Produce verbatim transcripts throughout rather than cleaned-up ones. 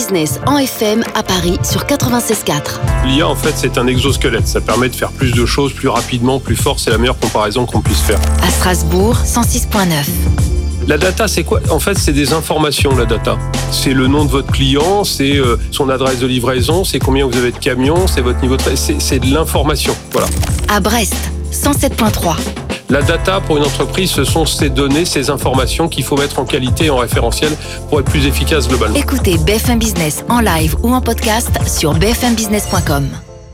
Business en F M à Paris sur quatre-vingt-seize quatre. L'I A, en fait, c'est un exosquelette. Ça permet de faire plus de choses plus rapidement, plus fort. C'est la meilleure comparaison qu'on puisse faire. À Strasbourg, cent six virgule neuf. La data, c'est quoi ? En fait, c'est des informations, la data. C'est le nom de votre client, c'est euh, son adresse de livraison, c'est combien vous avez de camions, c'est votre niveau de... C'est, c'est de l'information, voilà. À Brest, cent sept virgule trois. La data, pour une entreprise, ce sont ces données, ces informations qu'il faut mettre en qualité et en référentiel pour être plus efficace globalement. Écoutez B F M Business en live ou en podcast sur b f m business point com.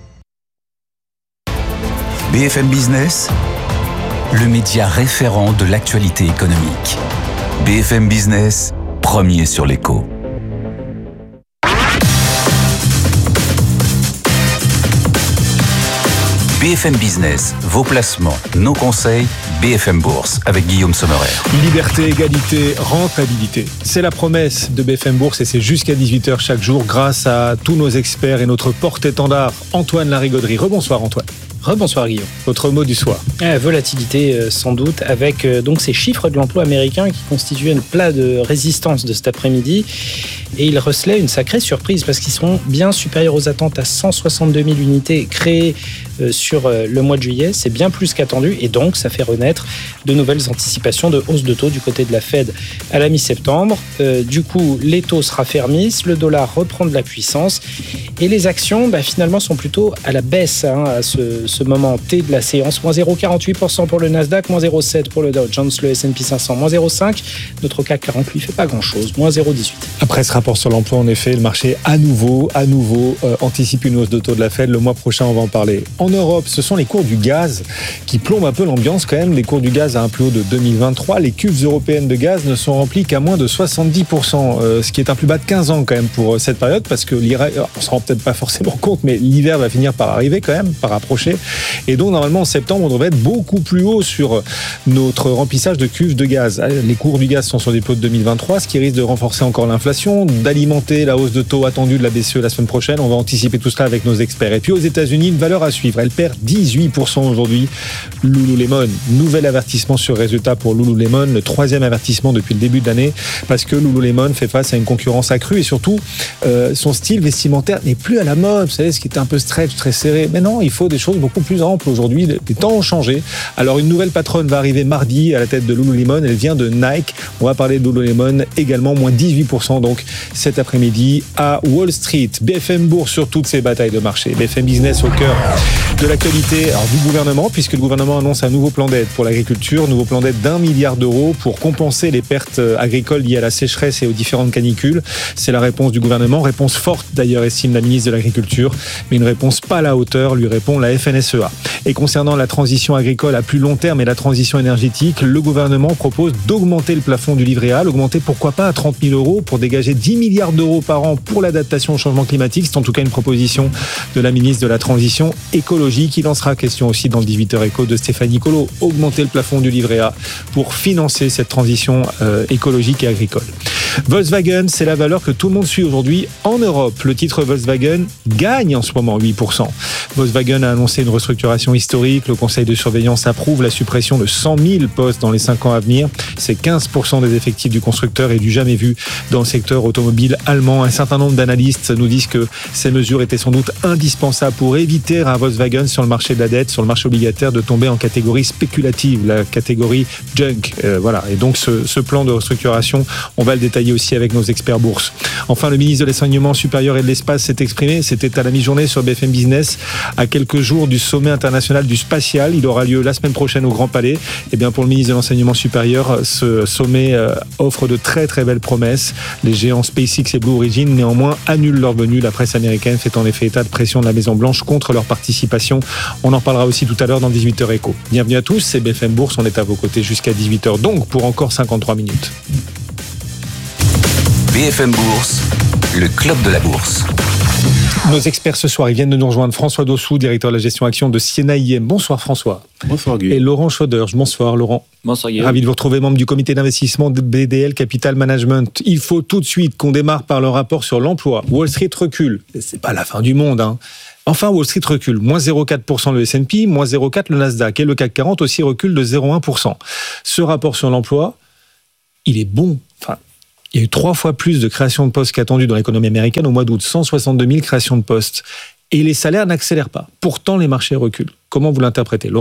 B F M Business, le média référent de l'actualité économique. B F M Business, premier sur l'écho. B F M Business, vos placements, nos conseils, B F M Bourse avec Guillaume Sommerer. Liberté, égalité, rentabilité. C'est la promesse de B F M Bourse et c'est jusqu'à dix-huit heures chaque jour grâce à tous nos experts et notre porte-étendard Antoine Larigauderie. Rebonsoir Antoine. Rebonsoir Guillaume. Votre mot du soir. Euh, volatilité euh, sans doute avec euh, donc ces chiffres de l'emploi américain qui constituaient une plat de résistance de cet après-midi et ils recelaient une sacrée surprise parce qu'ils seront bien supérieurs aux attentes à cent soixante-deux mille unités créées euh, sur euh, le mois de juillet. C'est bien plus qu'attendu et donc ça fait renaître de nouvelles anticipations de hausse de taux du côté de la Fed à la mi-septembre. Euh, du coup, les taux se raffermissent, le dollar reprend de la puissance et les actions bah, finalement sont plutôt à la baisse hein, à ce ce moment T de la séance, moins zéro virgule quarante-huit pour cent pour le Nasdaq, moins zéro virgule sept pour le Dow Jones, le S and P cinq cents, moins zéro virgule cinq. Notre C A C quarante lui fait pas grand-chose, moins zéro virgule dix-huit. Après ce rapport sur l'emploi, en effet, le marché à nouveau, à nouveau euh, anticipe une hausse de taux de la Fed. Le mois prochain, on va en parler. En Europe, ce sont les cours du gaz qui plombent un peu l'ambiance quand même. Les cours du gaz à un plus haut de deux mille vingt-trois. Les cuves européennes de gaz ne sont remplies qu'à moins de soixante-dix pour cent, euh, ce qui est un plus bas de quinze ans quand même pour euh, cette période parce que l'hiver, on se rend peut-être pas forcément compte, mais l'hiver va finir par arriver quand même, par approcher. Et donc, normalement, en septembre, on devrait être beaucoup plus haut sur notre remplissage de cuves de gaz. Les cours du gaz sont sur des plus hauts de deux mille vingt-trois, ce qui risque de renforcer encore l'inflation, d'alimenter la hausse de taux attendue de la B C E la semaine prochaine. On va anticiper tout cela avec nos experts. Et puis aux États-Unis, une valeur à suivre. Elle perd dix-huit pour cent aujourd'hui. Lululemon. Nouvel avertissement sur résultat pour Lululemon. Le troisième avertissement depuis le début de l'année parce que Lululemon fait face à une concurrence accrue et surtout, euh, son style vestimentaire n'est plus à la mode. Vous savez, ce qui était un peu stretch, très serré. Mais non, il faut des choses beaucoup plus amples aujourd'hui. Les temps ont changé. Alors, une nouvelle patronne va arriver mardi à la tête de Lululemon. Elle vient de Nike. On va parler de Lululemon également, moins dix-huit pour cent donc cet après-midi à Wall Street. B F M Bourse sur toutes ces batailles de marché. B F M Business au cœur de l'actualité alors, du gouvernement, puisque le gouvernement annonce un nouveau plan d'aide pour l'agriculture, nouveau plan d'aide d'un milliard d'euros pour compenser les pertes agricoles liées à la sécheresse et aux différentes canicules. C'est la réponse du gouvernement. Réponse forte d'ailleurs, estime la ministre de l'Agriculture, mais une réponse pas à la hauteur, lui répond la F N S E A. Et concernant la transition agricole à plus long terme et la transition énergétique, le gouvernement propose d'augmenter le plafond du livret A, l'augmenter pourquoi pas à trente mille euros pour dégager dix milliards d'euros par an pour l'adaptation au changement climatique. C'est en tout cas une proposition de la ministre de la Transition écologique. Il en sera question aussi dans le dix-huit heures éco de Stéphanie Colo. Augmenter le plafond du livret A pour financer cette transition euh, écologique et agricole. Volkswagen, c'est la valeur que tout le monde suit aujourd'hui en Europe. Le titre Volkswagen gagne en ce moment huit pour cent. Volkswagen a annoncé une restructuration historique. Le conseil de surveillance approuve la suppression de cent mille postes dans les cinq ans à venir. C'est quinze pour cent des effectifs du constructeur et du jamais vu dans le secteur automobile allemand. Un certain nombre d'analystes nous disent que ces mesures étaient sans doute indispensables pour éviter à Volkswagen sur le marché de la dette, sur le marché obligataire, de tomber en catégorie spéculative, la catégorie junk. Euh, voilà. Et donc ce, ce plan de restructuration, on va le détailler aussi avec nos experts bourse. Enfin, le ministre de l'Enseignement supérieur et de l'Espace s'est exprimé. C'était à la mi-journée sur B F M Business, à quelques jours du sommet international du spatial. Il aura lieu la semaine prochaine au Grand Palais. Et bien pour le ministre de l'Enseignement supérieur, ce sommet offre de très très belles promesses. Les géants SpaceX et Blue Origin néanmoins annulent leur venue. La presse américaine fait en effet état de pression de la Maison-Blanche contre leur participation. On en parlera aussi tout à l'heure dans dix-huit heures éco. Bienvenue à tous, c'est B F M Bourse. On est à vos côtés jusqu'à dix-huit heures, donc pour encore cinquante-trois minutes. B F M Bourse, le club de la bourse. Nos experts ce soir, ils viennent de nous rejoindre. François Dossou, directeur de la gestion action de Siena I M. Bonsoir François. Bonsoir Guy. Et Laurent Schauderge. Bonsoir Laurent. Bonsoir Guy. Ravi de vous retrouver, membre du comité d'investissement de B D L Capital Management. Il faut tout de suite qu'on démarre par le rapport sur l'emploi. Wall Street recule. C'est pas la fin du monde, hein. Enfin, Wall Street recule. moins zéro virgule quatre pour cent le S and P, moins zéro virgule quatre pour cent le Nasdaq. Et le C A C quarante aussi recule de zéro virgule un pour cent. Ce rapport sur l'emploi, il est bon. Enfin, Il y a eu trois fois plus de créations de postes qu'attendu dans l'économie américaine au mois d'août, cent soixante-deux mille créations de postes. Et les salaires n'accélèrent pas. Pourtant, les marchés reculent. Comment vous l'interprétez, Laurent ?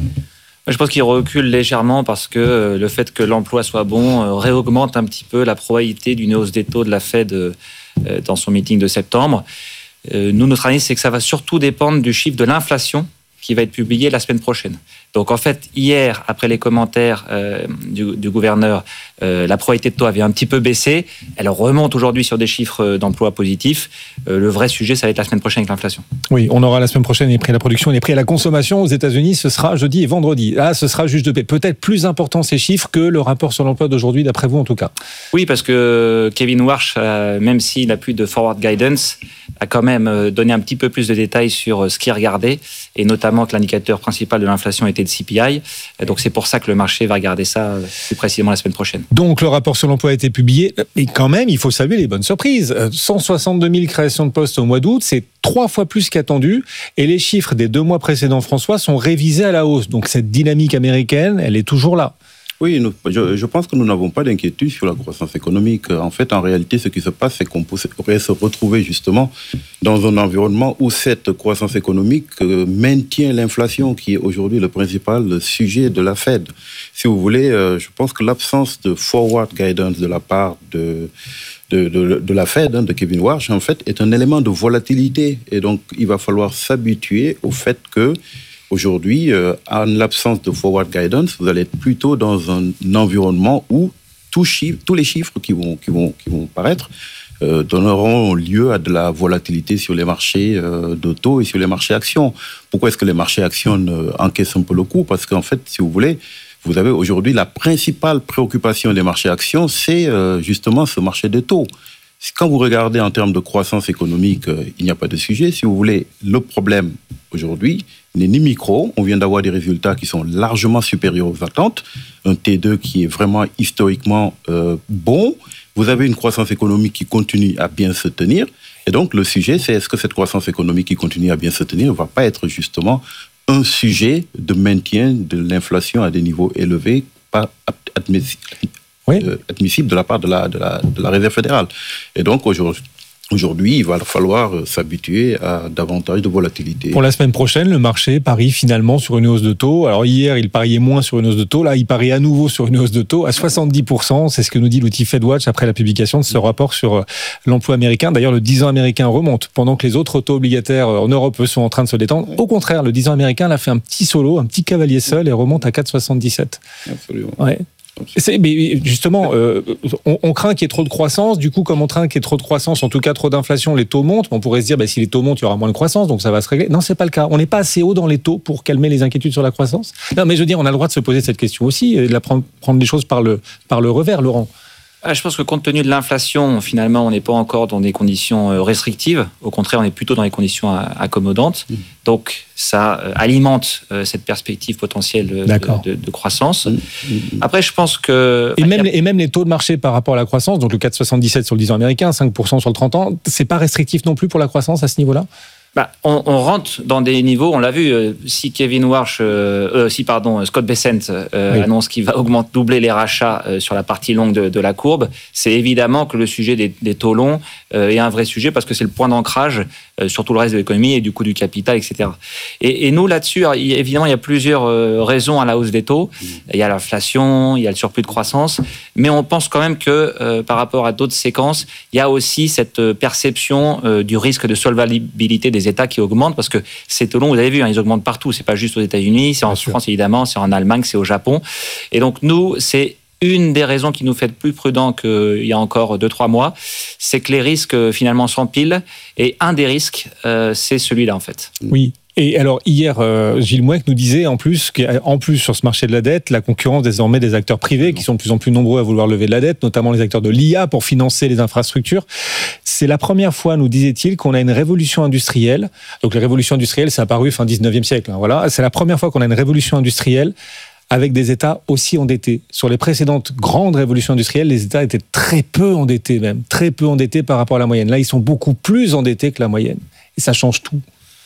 Je pense qu'il recule légèrement parce que le fait que l'emploi soit bon réaugmente un petit peu la probabilité d'une hausse des taux de la Fed dans son meeting de septembre. Nous, notre analyse, c'est que ça va surtout dépendre du chiffre de l'inflation qui va être publié la semaine prochaine. Donc en fait, hier, après les commentaires euh, du, du gouverneur, euh, la probabilité de taux avait un petit peu baissé. Elle remonte aujourd'hui sur des chiffres d'emploi positifs. Euh, le vrai sujet, ça va être la semaine prochaine avec l'inflation. Oui, on aura la semaine prochaine les prix à la production et les prix à la consommation aux États-Unis. Ce sera jeudi et vendredi. Là, ce sera juge de paix. Peut-être plus important ces chiffres que le rapport sur l'emploi d'aujourd'hui, d'après vous en tout cas. Oui, parce que Kevin Warsh, euh, même s'il n'a plus de forward guidance, a quand même donné un petit peu plus de détails sur ce qu'il regardait, et notamment que l'indicateur principal de l'inflation était le C P I. Donc c'est pour ça que le marché va regarder ça plus précisément la semaine prochaine. Donc le rapport sur l'emploi a été publié, et quand même, il faut saluer les bonnes surprises. cent soixante-deux mille créations de postes au mois d'août, c'est trois fois plus qu'attendu, et les chiffres des deux mois précédents, François, sont révisés à la hausse. Donc cette dynamique américaine, elle est toujours là. Oui, nous, je, je pense que nous n'avons pas d'inquiétude sur la croissance économique. En fait, en réalité, ce qui se passe, c'est qu'on pourrait se retrouver justement dans un environnement où cette croissance économique maintient l'inflation, qui est aujourd'hui le principal sujet de la Fed. Si vous voulez, je pense que l'absence de forward guidance de la part de... De, de, de la Fed, hein, de Kevin Warsh, en fait, est un élément de volatilité. Et donc, il va falloir s'habituer au fait que aujourd'hui, euh, en l'absence de forward guidance, vous allez être plutôt dans un environnement où tout chiffre, tous les chiffres qui vont, qui vont, qui vont paraître euh, donneront lieu à de la volatilité sur les marchés euh, de taux et sur les marchés actions. Pourquoi est-ce que les marchés actions euh, encaissent un peu le coup ? Parce qu'en fait, si vous voulez, vous avez aujourd'hui la principale préoccupation des marchés actions, c'est euh, justement ce marché des taux. Quand vous regardez en termes de croissance économique, euh, il n'y a pas de sujet. Si vous voulez, le problème aujourd'hui n'est ni micro. On vient d'avoir des résultats qui sont largement supérieurs aux attentes. Un T deux qui est vraiment historiquement euh, bon. Vous avez une croissance économique qui continue à bien se tenir. Et donc, le sujet, c'est est-ce que cette croissance économique qui continue à bien se tenir ne va pas être justement un sujet de maintien de l'inflation à des niveaux élevés, pas admissible, oui. euh, admissible de la part de la, de la, de la Réserve fédérale. Et donc, aujourd'hui, Aujourd'hui, il va falloir s'habituer à davantage de volatilité. Pour la semaine prochaine, le marché parie finalement sur une hausse de taux. Alors hier, il pariait moins sur une hausse de taux. Là, il parie à nouveau sur une hausse de taux à soixante-dix pour cent. C'est ce que nous dit l'outil FedWatch après la publication de ce rapport sur l'emploi américain. D'ailleurs, le dix ans américain remonte pendant que les autres taux obligataires en Europe eux, sont en train de se détendre. Au contraire, le dix ans américain a fait un petit solo, un petit cavalier seul et remonte à quatre virgule soixante-dix-sept. Absolument. Ouais. C'est, mais justement, euh, on, on craint qu'il y ait trop de croissance. Du coup, comme on craint qu'il y ait trop de croissance, en tout cas trop d'inflation, les taux montent. On pourrait se dire, bah, si les taux montent, il y aura moins de croissance, donc ça va se régler. Non, c'est pas le cas. On n'est pas assez haut dans les taux pour calmer les inquiétudes sur la croissance. Non, mais je veux dire, on a le droit de se poser cette question aussi et de la prendre, prendre les choses par le, par le revers, Laurent. Je pense que compte tenu de l'inflation, finalement, on n'est pas encore dans des conditions restrictives. Au contraire, on est plutôt dans des conditions accommodantes. Mmh. Donc, ça alimente cette perspective potentielle de, de, de croissance. Mmh. Après, je pense que... Et même, a... et même les taux de marché par rapport à la croissance, donc le quatre virgule soixante-dix-sept sur le dix ans américain, cinq pour cent sur le trente ans, c'est pas restrictif non plus pour la croissance à ce niveau-là ? Bah, on, on rentre dans des niveaux, on l'a vu, euh, si Kevin Warsh, euh, euh, si pardon, Scott Bessent euh, oui. annonce qu'il va augmenter, doubler les rachats euh, sur la partie longue de, de la courbe, c'est évidemment que le sujet des, des taux longs euh, est un vrai sujet parce que c'est le point d'ancrage euh, sur tout le reste de l'économie et du coût du capital, et cetera. Et, et nous là-dessus, alors, il, évidemment, il y a plusieurs euh, raisons à la hausse des taux. Mmh. Il y a l'inflation, il y a le surplus de croissance, mais on pense quand même que euh, par rapport à d'autres séquences, il y a aussi cette perception euh, du risque de solvabilité des États qui augmentent parce que ces taux longs, vous avez vu, hein, ils augmentent partout. C'est pas juste aux États-Unis, c'est en France évidemment, c'est en Allemagne, c'est au Japon. Et donc nous, c'est une des raisons qui nous fait plus prudents qu'il y a encore deux trois mois, c'est que les risques finalement s'empilent. Et un des risques, euh, c'est celui-là en fait. Oui. Et alors hier, euh, Gilles Mouek nous disait en plus qu'en plus sur ce marché de la dette, la concurrence désormais des acteurs privés qui sont de plus en plus nombreux à vouloir lever de la dette, notamment les acteurs de l'I A pour financer les infrastructures. C'est la première fois, nous disait-il, qu'on a une révolution industrielle. Donc la révolution industrielle, c'est apparu fin dix-neuvième siècle. Hein, voilà, c'est la première fois qu'on a une révolution industrielle avec des États aussi endettés. Sur les précédentes grandes révolutions industrielles, les États étaient très peu endettés même, très peu endettés par rapport à la moyenne. Là, ils sont beaucoup plus endettés que la moyenne. Et ça change tout.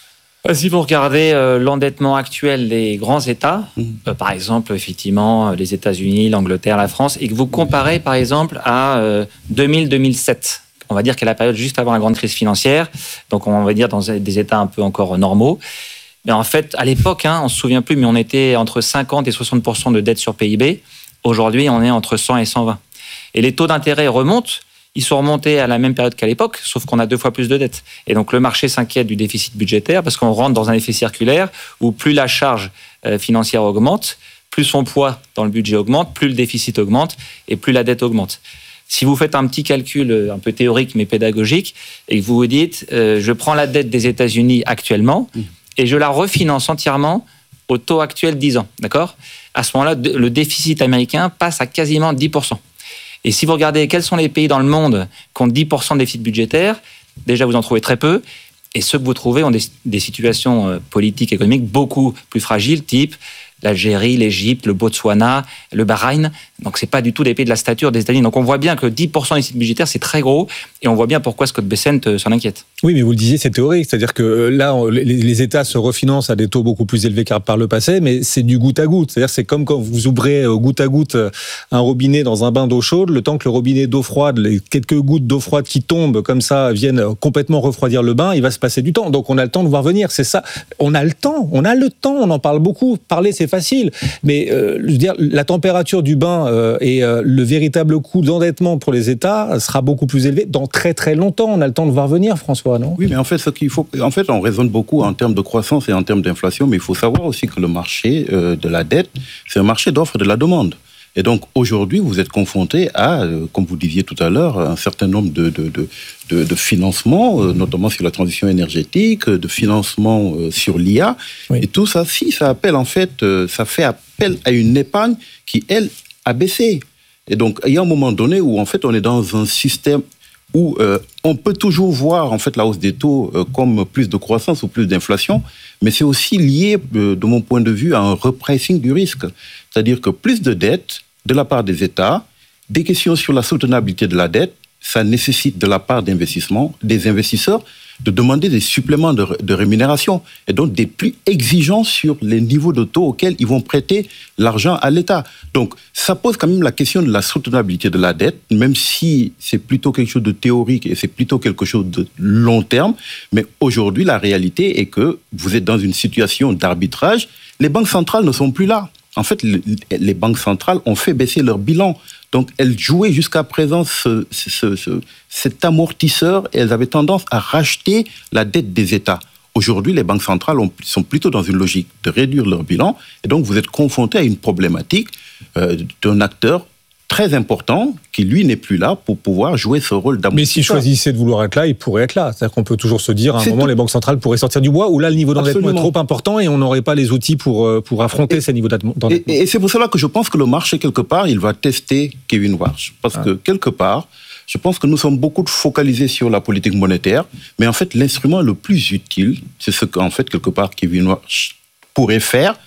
Si vous regardez euh, l'endettement actuel des grands États, mmh. euh, par exemple, effectivement, les États-Unis, l'Angleterre, la France, et que vous comparez, par exemple, à euh, deux mille à deux mille sept, on va dire qu'à la période juste avant la grande crise financière, donc on va dire dans des États un peu encore normaux, mais en fait, à l'époque, hein, on ne se souvient plus, mais on était entre cinquante et soixante pour cent de dette sur P I B. Aujourd'hui, on est entre cent et cent vingt. Et les taux d'intérêt remontent. Ils sont remontés à la même période qu'à l'époque, sauf qu'on a deux fois plus de dettes. Et donc, le marché s'inquiète du déficit budgétaire parce qu'on rentre dans un effet circulaire où plus la charge financière augmente, plus son poids dans le budget augmente, plus le déficit augmente et plus la dette augmente. Si vous faites un petit calcul un peu théorique mais pédagogique et que vous vous dites euh, je prends la dette des États-Unis actuellement et je la refinance entièrement au taux actuel dix ans, d'accord ? À ce moment-là, le déficit américain passe à quasiment dix pour cent. Et si vous regardez quels sont les pays dans le monde qui ont dix pour cent de déficit budgétaire, déjà vous en trouvez très peu. Et ceux que vous trouvez ont des, des situations politiques, économiques beaucoup plus fragiles, type l'Algérie, l'Égypte, le Botswana, le Bahreïn. Donc, ce n'est pas du tout des pays de la stature des États-Unis. Donc, on voit bien que dix pour cent des déficit budgétaire, c'est très gros. Et on voit bien pourquoi Scott Bessent s'en inquiète. Oui, mais vous le disiez, c'est théorique. C'est-à-dire que là, les, les États se refinancent à des taux beaucoup plus élevés qu'à par le passé, mais c'est du goutte à goutte. C'est-à-dire c'est comme quand vous ouvrez goutte à goutte un robinet dans un bain d'eau chaude. Le temps que le robinet d'eau froide, les quelques gouttes d'eau froide qui tombent comme ça viennent complètement refroidir le bain, il va se passer du temps. Donc, on a le temps de voir venir. C'est ça. On a le temps. On a le temps. On en parle beaucoup. Parler, c'est facile. Mais euh, je veux dire, la température du bain euh, et euh, le véritable coût d'endettement pour les États sera beaucoup plus élevé dans très très longtemps. On a le temps de voir venir, François, non ? Oui, mais en fait, ce qu'il faut, en fait, on raisonne beaucoup en termes de croissance et en termes d'inflation, mais il faut savoir aussi que le marché euh, de la dette, c'est un marché d'offre et de la demande. Et donc, aujourd'hui, vous êtes confronté à, euh, comme vous disiez tout à l'heure, un certain nombre de, de, de, de, de financements, euh, notamment sur la transition énergétique, de financements euh, sur l'I A. Oui. Et tout ça, si ça appelle, en fait, euh, ça fait appel à une épargne qui, elle, a baissé. Et donc, il y a un moment donné où, en fait, on est dans un système où euh, on peut toujours voir, en fait, la hausse des taux euh, comme plus de croissance ou plus d'inflation, mais c'est aussi lié, euh, de mon point de vue, à un repricing du risque. C'est-à-dire que plus de dettes de la part des États, des questions sur la soutenabilité de la dette, ça nécessite de la part d'investissements, des investisseurs, de demander des suppléments de, de rémunération et donc des plus exigeants sur les niveaux de taux auxquels ils vont prêter l'argent à l'État. Donc, ça pose quand même la question de la soutenabilité de la dette, même si c'est plutôt quelque chose de théorique et c'est plutôt quelque chose de long terme. Mais aujourd'hui, la réalité est que vous êtes dans une situation d'arbitrage. Les banques centrales ne sont plus là. En fait, les banques centrales ont fait baisser leur bilan. Donc, elles jouaient jusqu'à présent ce, ce, ce, cet amortisseur et elles avaient tendance à racheter la dette des États. Aujourd'hui, les banques centrales ont, sont plutôt dans une logique de réduire leur bilan. Et donc, vous êtes confronté à une problématique euh, d'un acteur très important qui, lui, n'est plus là pour pouvoir jouer ce rôle d'amortisseur. Mais s'il choisissait de vouloir être là, il pourrait être là. C'est-à-dire qu'on peut toujours se dire, à un c'est moment, tout... les banques centrales pourraient sortir du bois, ou là, le niveau d'endettement Absolument. est trop important et on n'aurait pas les outils pour, pour affronter et, ces niveaux d'endettement. Et, et c'est pour cela que je pense que le marché, quelque part, il va tester Kevin Warsh. Parce ah. que, quelque part, je pense que nous sommes beaucoup focalisés sur la politique monétaire, mais en fait, l'instrument le plus utile, c'est ce qu'en fait, quelque part, Kevin Warsh pourrait faire.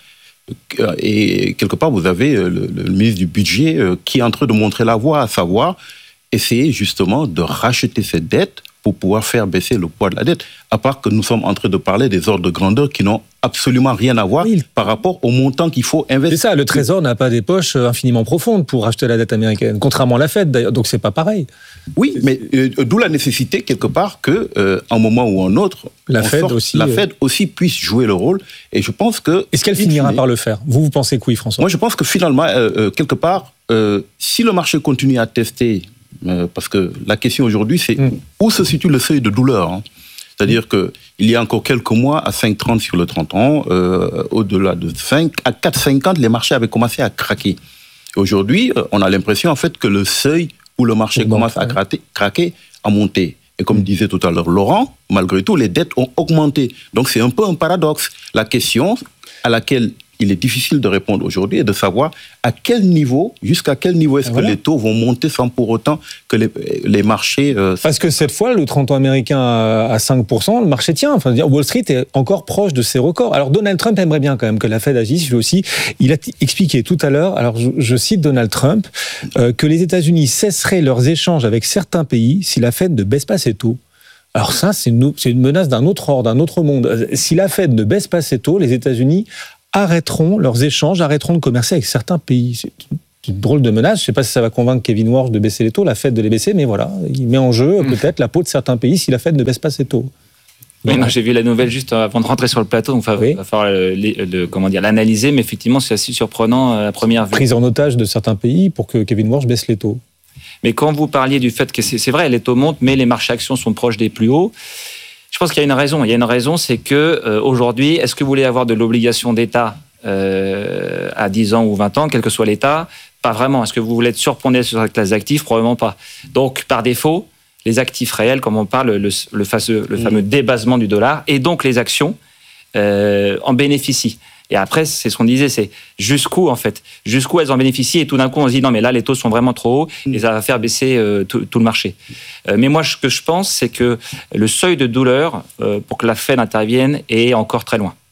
Et quelque part, vous avez le, le ministre du Budget qui est en train de montrer la voie, à savoir essayer justement de racheter cette dette pour pouvoir faire baisser le poids de la dette. À part que nous sommes en train de parler des ordres de grandeur qui n'ont absolument rien à voir oui. par rapport au montant qu'il faut investir. C'est ça, le Trésor n'a pas des poches infiniment profondes pour racheter la dette américaine, contrairement à la Fed d'ailleurs, donc c'est pas pareil. Oui, mais euh, d'où la nécessité quelque part que, euh, un moment ou un autre, la Fed, sorte, aussi, la euh... Fed aussi puisse jouer le rôle. Et je pense que... Est-ce qu'elle finira finit... par le faire ? Vous, vous pensez que oui, François ? Moi, je pense que finalement, euh, euh, quelque part, euh, si le marché continue à tester, euh, parce que la question aujourd'hui, c'est mm. où se situe le seuil de douleur, hein ? C'est-à-dire qu'il y a encore quelques mois, à cinq virgule trente sur le trente ans, euh, au-delà de cinq, à quatre virgule cinquante, les marchés avaient commencé à craquer. Et aujourd'hui, on a l'impression en fait que le seuil où le marché bon, commence ouais. à craquer, craquer a monté. Et comme mmh. disait tout à l'heure Laurent, malgré tout, les dettes ont augmenté. Donc c'est un peu un paradoxe. La question à laquelle il est difficile de répondre aujourd'hui est de savoir à quel niveau, jusqu'à quel niveau est-ce voilà. que les taux vont monter sans pour autant que les, les marchés... Euh, Parce que cette fois, le trente ans américain à cinq pour cent, le marché tient. Enfin, Wall Street est encore proche de ses records. Alors Donald Trump aimerait bien quand même que la Fed agisse, lui aussi. Il a t- expliqué tout à l'heure, alors je, je cite Donald Trump, euh, que les États-Unis cesseraient leurs échanges avec certains pays si la Fed ne baisse pas ses taux. Alors ça, c'est une, c'est une menace d'un autre ordre, d'un autre monde. Si la Fed ne baisse pas ses taux, les États-Unis arrêteront leurs échanges, arrêteront de commercer avec certains pays. C'est une drôle de menace. Je ne sais pas si ça va convaincre Kevin Warsh de baisser les taux, la Fed de les baisser, mais voilà, il met en jeu mmh. peut-être la peau de certains pays si la Fed ne baisse pas ses taux. Oui, non, j'ai vu la nouvelle juste avant de rentrer sur le plateau, donc il va, oui. va falloir le, le, comment dire, l'analyser, mais effectivement, c'est assez surprenant à la première vue. Prise en otage de certains pays pour que Kevin Warsh baisse les taux. Mais quand vous parliez du fait que c'est, c'est vrai, les taux montent, mais les marchés actions sont proches des plus hauts, je pense qu'il y a une raison. Il y a une raison, c'est que euh, aujourd'hui, est-ce que vous voulez avoir de l'obligation d'État euh, à dix ans ou vingt ans, quel que soit l'État? Pas vraiment. Est-ce que vous voulez être surpondé sur cette classe d'actifs? Probablement pas. Donc, par défaut, les actifs réels, comme on parle, le, le, fameux, le fameux débasement du dollar, et donc les actions euh, en bénéficient. Et après, c'est ce qu'on disait, c'est jusqu'où, en fait, jusqu'où elles en bénéficient, et tout d'un coup, on se dit, non, mais là, les taux sont vraiment trop hauts, et ça va faire baisser euh, tout, tout le marché. Euh, mais moi, ce que je pense, c'est que le seuil de douleur, euh, pour que la Fed intervienne, est encore très loin.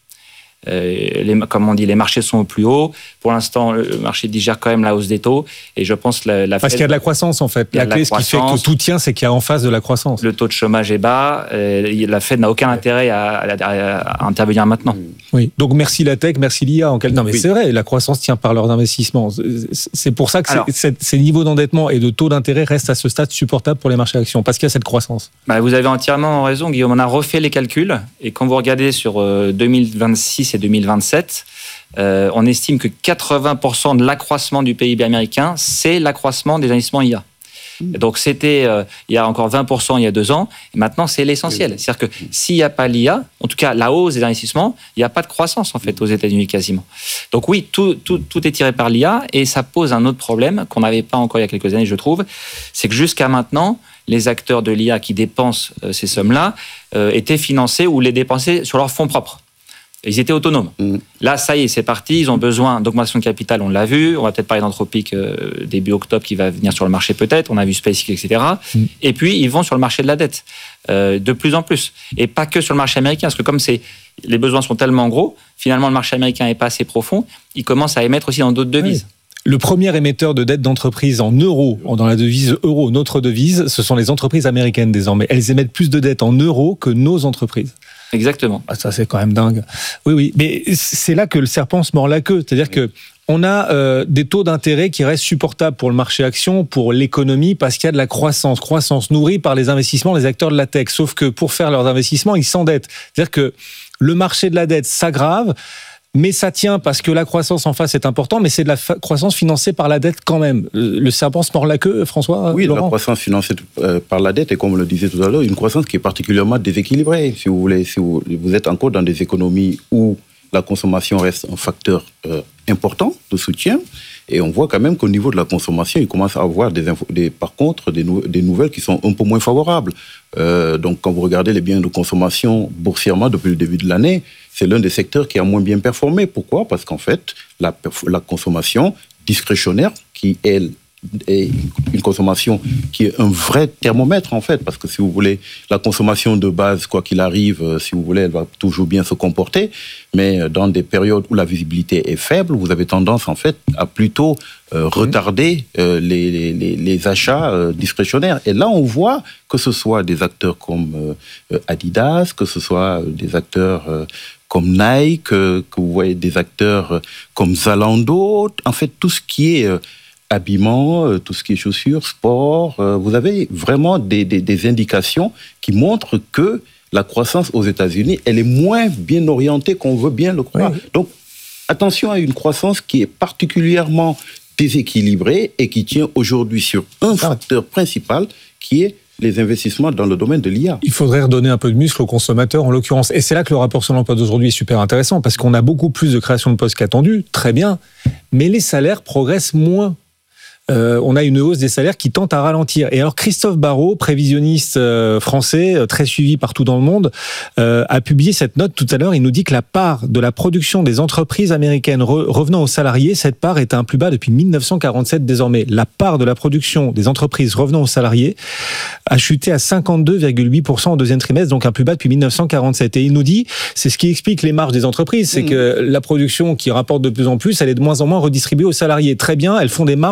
Euh, les, comme on dit, les marchés sont au plus haut. Pour l'instant, le marché digère quand même la hausse des taux. Et je pense que la, la Parce Fed, qu'il y a de la croissance, en fait. La clé, ce qui fait que tout tient, c'est qu'il y a en face de la croissance. Le taux de chômage est bas. Euh, la Fed n'a aucun intérêt à, à, à, à intervenir maintenant. Oui. Donc, merci la tech, merci l'I A. En quel... Non, mais oui. c'est vrai, la croissance tient par leurs investissements. C'est pour ça que Alors, c'est, ces niveaux d'endettement et de taux d'intérêt restent à ce stade supportables pour les marchés actions, parce qu'il y a cette croissance. Bah, vous avez entièrement raison, Guillaume. On a refait les calculs. Et quand vous regardez sur euh, deux mille vingt-six et deux mille vingt-sept, Euh, on estime que quatre-vingts pour cent de l'accroissement du P I B américain, c'est l'accroissement des investissements I A. Et donc c'était euh, il y a encore vingt pour cent il y a deux ans, et maintenant c'est l'essentiel. C'est-à-dire que s'il n'y a pas l'I A, en tout cas la hausse des investissements, il n'y a pas de croissance en fait aux États-Unis quasiment. Donc oui, tout, tout, tout est tiré par l'I A, et ça pose un autre problème qu'on n'avait pas encore il y a quelques années, je trouve, c'est que jusqu'à maintenant, les acteurs de l'I A qui dépensent euh, ces sommes-là euh, étaient financés ou les dépensaient sur leurs fonds propres. Ils étaient autonomes. Mmh. Là, ça y est, c'est parti. Ils ont besoin d'augmentation de capital, on l'a vu. On va peut-être parler d'Anthropic euh, début octobre qui va venir sur le marché peut-être. On a vu SpaceX, et cetera. Mmh. Et puis, ils vont sur le marché de la dette euh, de plus en plus. Et pas que sur le marché américain, parce que comme c'est, les besoins sont tellement gros, finalement, le marché américain n'est pas assez profond. Ils commencent à émettre aussi dans d'autres devises. Oui. Le premier émetteur de dette d'entreprise en euros, dans la devise euro, notre devise, ce sont les entreprises américaines désormais. Elles émettent plus de dettes en euros que nos entreprises. Exactement. Ah, ça, c'est quand même dingue. Oui, oui. Mais c'est là que le serpent se mord la queue. C'est-à-dire que on a euh, des taux d'intérêt qui restent supportables pour le marché action, pour l'économie, parce qu'il y a de la croissance. Croissance nourrie par les investissements des acteurs de la tech. Sauf que pour faire leurs investissements, ils s'endettent. C'est-à-dire que le marché de la dette s'aggrave, mais ça tient parce que la croissance en face est importante, mais c'est de la fa- croissance financée par la dette quand même. Le serpent se mord la queue, François? Oui, Laurent. La croissance financée par la dette, et comme on le disait tout à l'heure, une croissance qui est particulièrement déséquilibrée. Si vous voulez, si vous, vous êtes encore dans des économies où la consommation reste un facteur euh, important de soutien, et on voit quand même qu'au niveau de la consommation, il commence à avoir des, infos, des par contre des, nou- des nouvelles qui sont un peu moins favorables. Euh, donc, quand vous regardez les biens de consommation boursièrement depuis le début de l'année, c'est l'un des secteurs qui a moins bien performé. Pourquoi? Parce qu'en fait, la, la consommation discrétionnaire, qui elle est une consommation qui est un vrai thermomètre en fait, parce que si vous voulez, la consommation de base, quoi qu'il arrive, si vous voulez, elle va toujours bien se comporter, mais dans des périodes où la visibilité est faible, vous avez tendance en fait à plutôt euh, retarder euh, les, les, les achats euh, discrétionnaires. Et là, on voit que ce soit des acteurs comme euh, Adidas, que ce soit des acteurs euh, comme Nike, que vous voyez des acteurs comme Zalando, en fait tout ce qui est euh, habillement, tout ce qui est chaussures, sport, vous avez vraiment des, des, des indications qui montrent que la croissance aux États-Unis, elle est moins bien orientée qu'on veut bien le croire. Oui. Donc, attention à une croissance qui est particulièrement déséquilibrée et qui tient aujourd'hui sur un facteur principal qui est les investissements dans le domaine de l'I A. Il faudrait redonner un peu de muscle aux consommateurs, en l'occurrence. Et c'est là que le rapport sur l'emploi d'aujourd'hui est super intéressant, parce qu'on a beaucoup plus de création de postes qu'attendu, très bien, mais les salaires progressent moins. Euh, on a une hausse des salaires qui tente à ralentir. Et alors Christophe Barrot, prévisionniste euh, français, euh, très suivi partout dans le monde, euh, a publié cette note tout à l'heure. Il nous dit que la part de la production des entreprises américaines re- revenant aux salariés, cette part est à un plus bas depuis dix-neuf cent quarante-sept désormais. La part de la production des entreprises revenant aux salariés a chuté à cinquante-deux virgule huit pour cent au deuxième trimestre, donc un plus bas depuis dix-neuf cent quarante-sept. Et il nous dit, c'est ce qui explique les marges des entreprises, c'est mmh. que la production qui rapporte de plus en plus, elle est de moins en moins redistribuée aux salariés. Très bien, elles font des marges, les entreprises.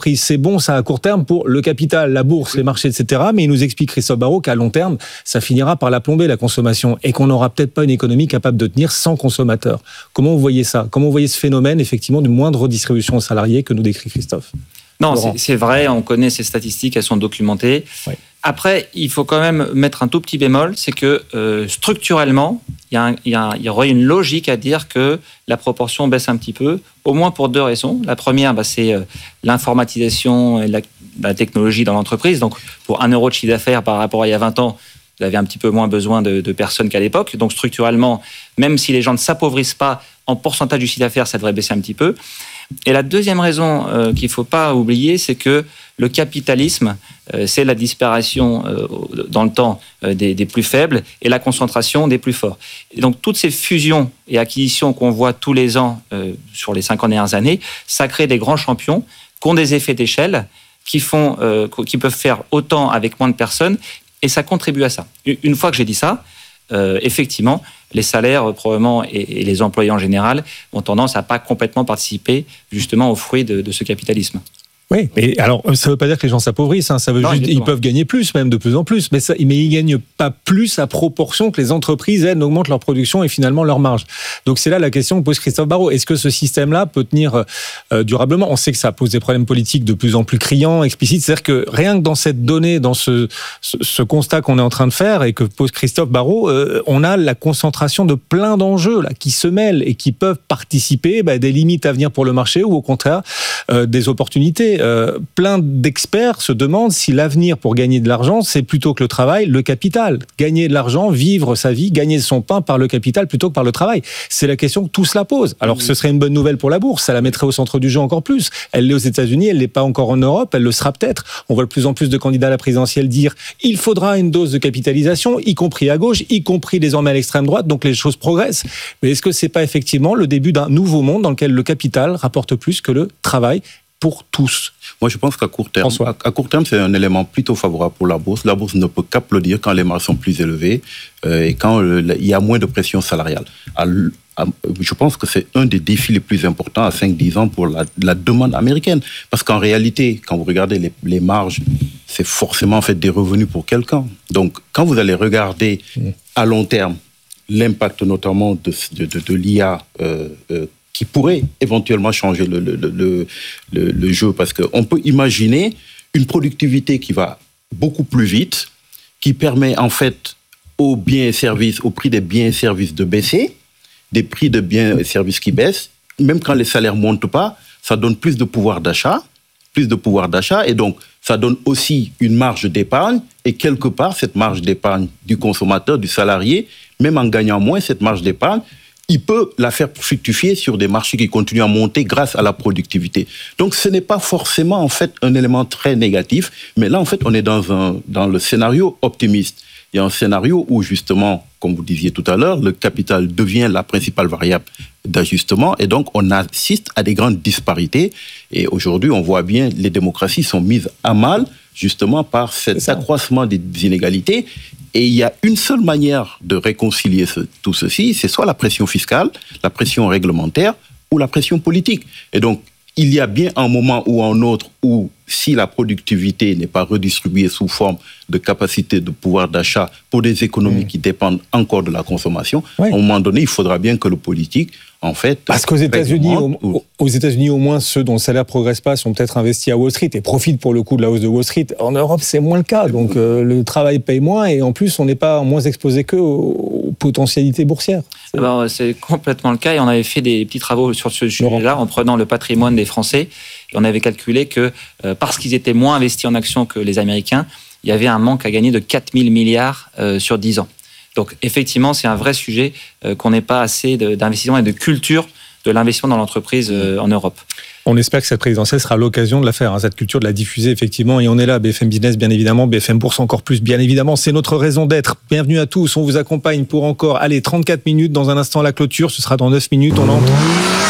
entreprises. C'est bon, ça à court terme pour le capital, la bourse, les marchés, et cetera. Mais il nous explique, Christophe Barrot, qu'à long terme, ça finira par la plomber, la consommation, et qu'on n'aura peut-être pas une économie capable de tenir sans consommateurs. Comment vous voyez ça ? Comment vous voyez ce phénomène, effectivement, de moindre redistribution aux salariés que nous décrit Christophe ? Non, c'est, c'est vrai, on connaît ces statistiques, elles sont documentées. Ouais. Après, il faut quand même mettre un tout petit bémol, c'est que euh, structurellement, il y, a un, il, y a un, il y aurait une logique à dire que la proportion baisse un petit peu, au moins pour deux raisons. La première, bah, c'est euh, l'informatisation et la, la technologie dans l'entreprise. Donc, pour un euro de chiffre d'affaires par rapport à il y a vingt ans, vous avez un petit peu moins besoin de, de personnes qu'à l'époque. Donc, structurellement, même si les gens ne s'appauvrissent pas, en pourcentage du chiffre d'affaires, ça devrait baisser un petit peu. Et la deuxième raison euh, qu'il ne faut pas oublier, c'est que le capitalisme, euh, c'est la disparition euh, dans le temps euh, des, des plus faibles et la concentration des plus forts. Et donc, toutes ces fusions et acquisitions qu'on voit tous les ans euh, sur les cinquante dernières années, ça crée des grands champions qui ont des effets d'échelle, qui, font, euh, qui peuvent faire autant avec moins de personnes, et ça contribue à ça. Une fois que j'ai dit ça, euh, effectivement, les salaires probablement et, et les employés en général ont tendance à pas complètement participer justement aux fruits de, de ce capitalisme. Oui, mais alors ça ne veut pas dire que les gens s'appauvrissent, hein, ça veut non, juste ils peuvent gagner plus, même de plus en plus, mais, ça, mais ils ne gagnent pas plus à proportion que les entreprises, elles, augmentent leur production et finalement leur marge. Donc c'est là la question que pose Christophe Barrot. Est-ce que ce système-là peut tenir euh, durablement ? On sait que ça pose des problèmes politiques de plus en plus criants, explicites, c'est-à-dire que rien que dans cette donnée, dans ce, ce, ce constat qu'on est en train de faire et que pose Christophe Barrot, euh, on a la concentration de plein d'enjeux là, qui se mêlent et qui peuvent participer bah, des limites à venir pour le marché ou au contraire euh, des opportunités. Euh, plein d'experts se demandent si l'avenir pour gagner de l'argent, c'est plutôt que le travail, le capital. Gagner de l'argent, vivre sa vie, gagner son pain par le capital plutôt que par le travail. C'est la question que tout cela pose. Alors ce serait une bonne nouvelle pour la bourse, ça la mettrait au centre du jeu encore plus. Elle l'est aux États-Unis, elle l'est pas encore en Europe, elle le sera peut-être. On voit de plus en plus de candidats à la présidentielle dire il faudra une dose de capitalisation, y compris à gauche, y compris désormais à l'extrême droite, donc les choses progressent. Mais est-ce que c'est pas effectivement le début d'un nouveau monde dans lequel le capital rapporte plus que le travail pour tous? Moi, je pense qu'à court terme, à, à court terme, c'est un élément plutôt favorable pour la bourse. La bourse ne peut qu'applaudir quand les marges sont plus élevées euh, et quand euh, il y a moins de pression salariale. À, à, je pense que c'est un des défis les plus importants à cinq à dix ans pour la, la demande américaine. Parce qu'en réalité, quand vous regardez les, les marges, c'est forcément en fait des revenus pour quelqu'un. Donc, quand vous allez regarder à long terme l'impact notamment de, de, de, de l'I A euh, euh, qui pourrait éventuellement changer le, le, le, le, le jeu, parce qu'on peut imaginer une productivité qui va beaucoup plus vite, qui permet en fait aux biens et services, au prix des biens et services de baisser, des prix de biens et services qui baissent, même quand les salaires ne montent pas, ça donne plus de pouvoir d'achat, plus de pouvoir d'achat, et donc ça donne aussi une marge d'épargne, et quelque part, cette marge d'épargne du consommateur, du salarié, même en gagnant moins, cette marge d'épargne, il peut la faire fructifier sur des marchés qui continuent à monter grâce à la productivité. Donc, ce n'est pas forcément, en fait, un élément très négatif, mais là, en fait, on est dans, un, dans le scénario optimiste. Il y a un scénario où, justement, comme vous disiez tout à l'heure, le capital devient la principale variable d'ajustement, et donc on assiste à des grandes disparités. Et aujourd'hui, on voit bien les démocraties sont mises à mal, justement, par cet accroissement des inégalités. Et il y a une seule manière de réconcilier ce, tout ceci, c'est soit la pression fiscale, la pression réglementaire ou la pression politique. Et donc, il y a bien un moment ou un autre où, si la productivité n'est pas redistribuée sous forme de capacité de pouvoir d'achat pour des économies mmh. qui dépendent encore de la consommation, oui. à un moment donné, il faudra bien que le politique, en fait... Parce qu'aux États-Unis, au, aux États-Unis, au moins, ceux dont le salaire ne progresse pas sont peut-être investis à Wall Street et profitent pour le coup de la hausse de Wall Street. En Europe, c'est moins le cas. Donc, euh, le travail paye moins et en plus, on n'est pas moins exposé qu'eux aux, aux potentialités boursières. C'est... Alors, c'est complètement le cas et on avait fait des petits travaux sur ce sujet-là en prenant le patrimoine des Français. Et on avait calculé que euh, parce qu'ils étaient moins investis en actions que les Américains, il y avait un manque à gagner de quatre mille milliards euh, sur dix ans. Donc effectivement, c'est un vrai sujet euh, qu'on n'ait pas assez de, d'investissement et de culture de l'investissement dans l'entreprise euh, en Europe. On espère que cette présidentielle sera l'occasion de la faire, hein, cette culture de la diffuser effectivement, et on est là, B F M Business bien évidemment, B F M Bourse encore plus bien évidemment, c'est notre raison d'être. Bienvenue à tous, on vous accompagne pour encore, allez, trente-quatre minutes, dans un instant la clôture, ce sera dans neuf minutes, on entre...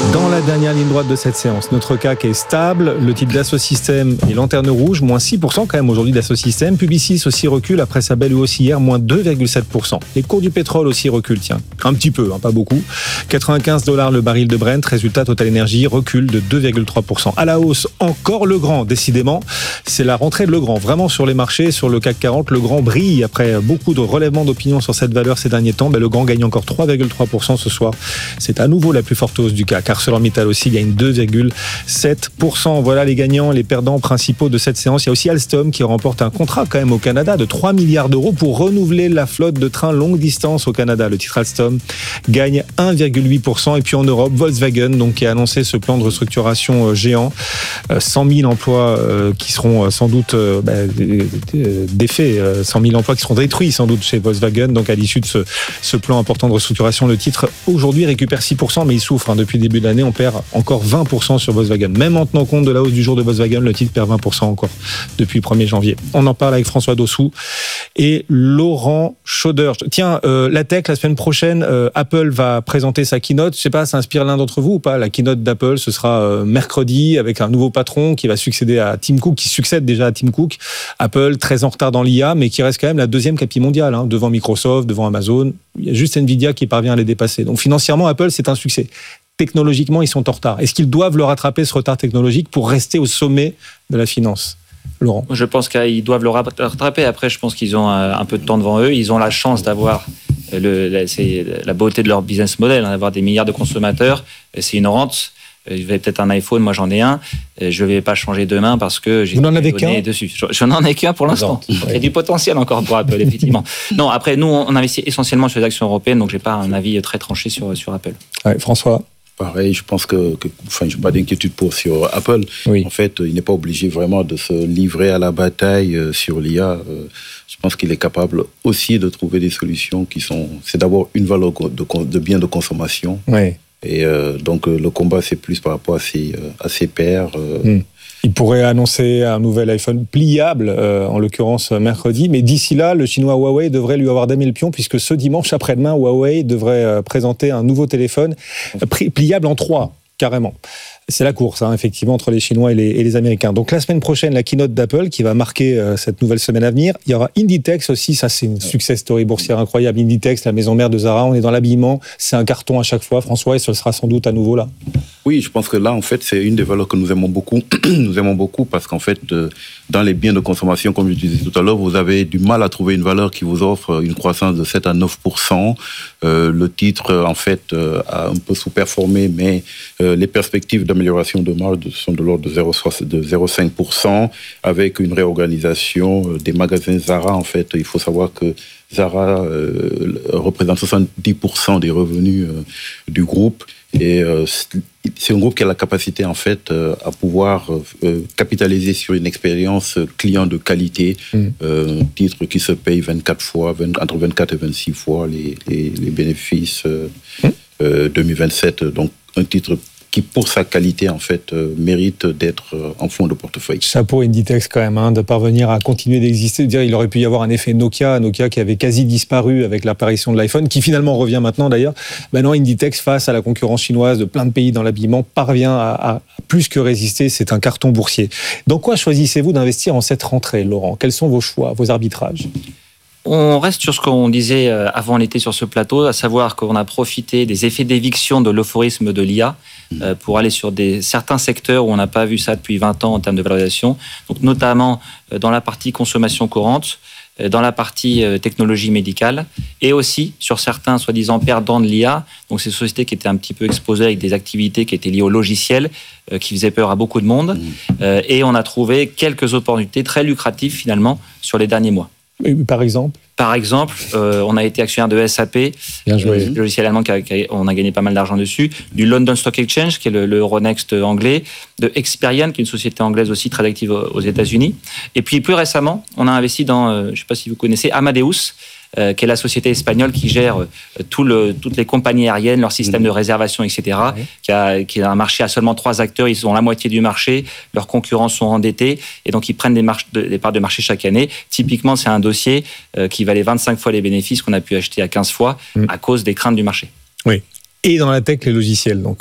Dans la dernière ligne droite de cette séance, notre C A C est stable. Le titre Dassault Systèmes est lanterne rouge, moins six pour cent quand même aujourd'hui Dassault Systèmes. Publicis aussi recule après sa belle hausse hier, moins deux virgule sept pour cent. Les cours du pétrole aussi reculent, tiens, un petit peu, hein, pas beaucoup. quatre-vingt-quinze dollars le baril de Brent, résultat Total Energy recule de deux virgule trois pour cent. À la hausse, encore Legrand, décidément, c'est la rentrée de Legrand. Vraiment sur les marchés, sur le C A C quarante, Legrand brille après beaucoup de relèvements d'opinion sur cette valeur ces derniers temps. Ben, Legrand gagne encore trois virgule trois pour cent ce soir. C'est à nouveau la plus forte hausse du C A C. ArcelorMittal aussi gagne deux virgule sept pour cent. Voilà les gagnants, les perdants principaux de cette séance. Il y a aussi Alstom qui remporte un contrat quand même au Canada de trois milliards d'euros pour renouveler la flotte de trains longue distance au Canada. Le titre Alstom gagne un virgule huit pour cent. Et puis en Europe, Volkswagen donc, qui a annoncé ce plan de restructuration géant. cent mille emplois qui seront sans doute bah, défaits, cent mille emplois qui seront détruits sans doute chez Volkswagen. Donc à l'issue de ce, ce plan important de restructuration, le titre aujourd'hui récupère six pour cent, mais il souffre hein, depuis le début de l'année. On perd encore vingt pour cent sur Volkswagen. Même en tenant compte de la hausse du jour de Volkswagen, le titre perd vingt pour cent encore depuis le premier janvier. On en parle avec François Dossou et Laurent Schauder. Tiens, euh, la tech, la semaine prochaine, euh, Apple va présenter sa keynote. Je sais pas, ça inspire l'un d'entre vous ou pas? La keynote d'Apple, ce sera euh, mercredi avec un nouveau patron qui va succéder à Tim Cook, qui succède déjà à Tim Cook. Apple, très en retard dans l'I A, mais qui reste quand même la deuxième capi mondiale, hein, devant Microsoft, devant Amazon. Il y a juste Nvidia qui parvient à les dépasser. Donc financièrement, Apple, c'est un succès. Technologiquement, ils sont en retard. Est-ce qu'ils doivent le rattraper, ce retard technologique, pour rester au sommet de la finance? Laurent? Je pense qu'ils doivent le rattraper. Après, je pense qu'ils ont un peu de temps devant eux. Ils ont la chance d'avoir le, la, c'est la beauté de leur business model, hein, d'avoir des milliards de consommateurs. C'est une rente. Vous avez peut-être un iPhone, moi j'en ai un. Je ne vais pas changer demain parce que j'ai Vous n'en avez qu'un dessus. Je n'en ai qu'un pour l'instant. Non. Il y a du potentiel encore pour Apple, effectivement. Non, après, nous, on investit essentiellement sur les actions européennes, donc je n'ai pas un avis très tranché sur, sur Apple. Ouais, François? Pareil, je pense que, que enfin, je n'ai pas d'inquiétude pour sur Apple. Oui. En fait, il n'est pas obligé vraiment de se livrer à la bataille sur l'I A. Je pense qu'il est capable aussi de trouver des solutions qui sont. C'est d'abord une valeur de, de biens de consommation. Oui. Et euh, donc le combat, c'est plus par rapport à ses, à ses pairs. Euh, mmh. Il pourrait annoncer un nouvel iPhone pliable, euh, en l'occurrence mercredi, mais d'ici là, le chinois Huawei devrait lui avoir damé le pion, puisque ce dimanche après-demain, Huawei devrait euh, présenter un nouveau téléphone euh, pliable en trois, carrément. C'est la course, hein, effectivement, entre les Chinois et les, et les Américains. Donc la semaine prochaine, la keynote d'Apple qui va marquer euh, cette nouvelle semaine à venir. Il y aura Inditex aussi, ça c'est une success story boursière incroyable. Inditex, la maison mère de Zara, on est dans l'habillement, c'est un carton à chaque fois, François, et ce sera sans doute à nouveau là. Oui, je pense que là, en fait, c'est une des valeurs que nous aimons beaucoup. Nous aimons beaucoup parce qu'en fait, euh, dans les biens de consommation, comme je disais tout à l'heure, vous avez du mal à trouver une valeur qui vous offre une croissance de sept à neuf pour cent. Euh, le titre, en fait, euh, a un peu sous-performé, mais euh, les perspectives d'amélioration de marge sont de l'ordre de zéro virgule cinq pour cent avec une réorganisation des magasins Zara. En fait, il faut savoir que Zara euh, représente soixante-dix pour cent des revenus euh, du groupe. Et euh, c'est un groupe qui a la capacité, en fait, euh, à pouvoir euh, capitaliser sur une expérience client de qualité, mmh. euh, un titre qui se paye vingt-quatre fois, vingt, entre vingt-quatre et vingt-six fois les, les, les bénéfices euh, mmh. euh, deux mille vingt-sept. Donc, un titre qui, pour sa qualité, en fait, euh, mérite d'être euh, en fond de portefeuille. Chapeau Inditex, quand même, hein, de parvenir à continuer d'exister. Dire, il aurait pu y avoir un effet Nokia, Nokia qui avait quasi disparu avec l'apparition de l'iPhone, qui finalement revient maintenant, d'ailleurs. Maintenant, Inditex, face à la concurrence chinoise de plein de pays dans l'habillement, parvient à, à plus que résister. C'est un carton boursier. Dans quoi choisissez-vous d'investir en cette rentrée, Laurent? Quels sont vos choix, vos arbitrages? On reste sur ce qu'on disait avant l'été sur ce plateau, à savoir qu'on a profité des effets d'éviction de l'euphorisme de l'I A pour aller sur des, certains secteurs où on n'a pas vu ça depuis vingt ans en termes de valorisation, donc notamment dans la partie consommation courante, dans la partie technologie médicale et aussi sur certains soi-disant perdants de l'I A, donc ces sociétés qui étaient un petit peu exposées avec des activités qui étaient liées au logiciel, qui faisaient peur à beaucoup de monde, et on a trouvé quelques opportunités très lucratives finalement sur les derniers mois. Par exemple Par exemple, euh, on a été actionnaire de S A P, Bien joué. le logiciel allemand, qui a, qui a, on a gagné pas mal d'argent dessus, du London Stock Exchange, qui est le, le Euronext anglais, de Experian, qui est une société anglaise aussi très active aux États-Unis. Et puis plus récemment, on a investi dans, euh, je ne sais pas si vous connaissez, Amadeus, euh, qui est la société espagnole qui gère euh, tout le, toutes les compagnies aériennes, leur système mmh. de réservation, et cetera, oui. qui, a, qui a un marché à seulement trois acteurs, ils ont la moitié du marché, leurs concurrents sont endettés, et donc ils prennent des, marches de, des parts de marché chaque année. Typiquement, c'est un dossier euh, qui valait vingt-cinq fois les bénéfices qu'on a pu acheter à quinze fois mmh. à cause des craintes du marché. Oui. Et dans la tech, les logiciels, donc ouais.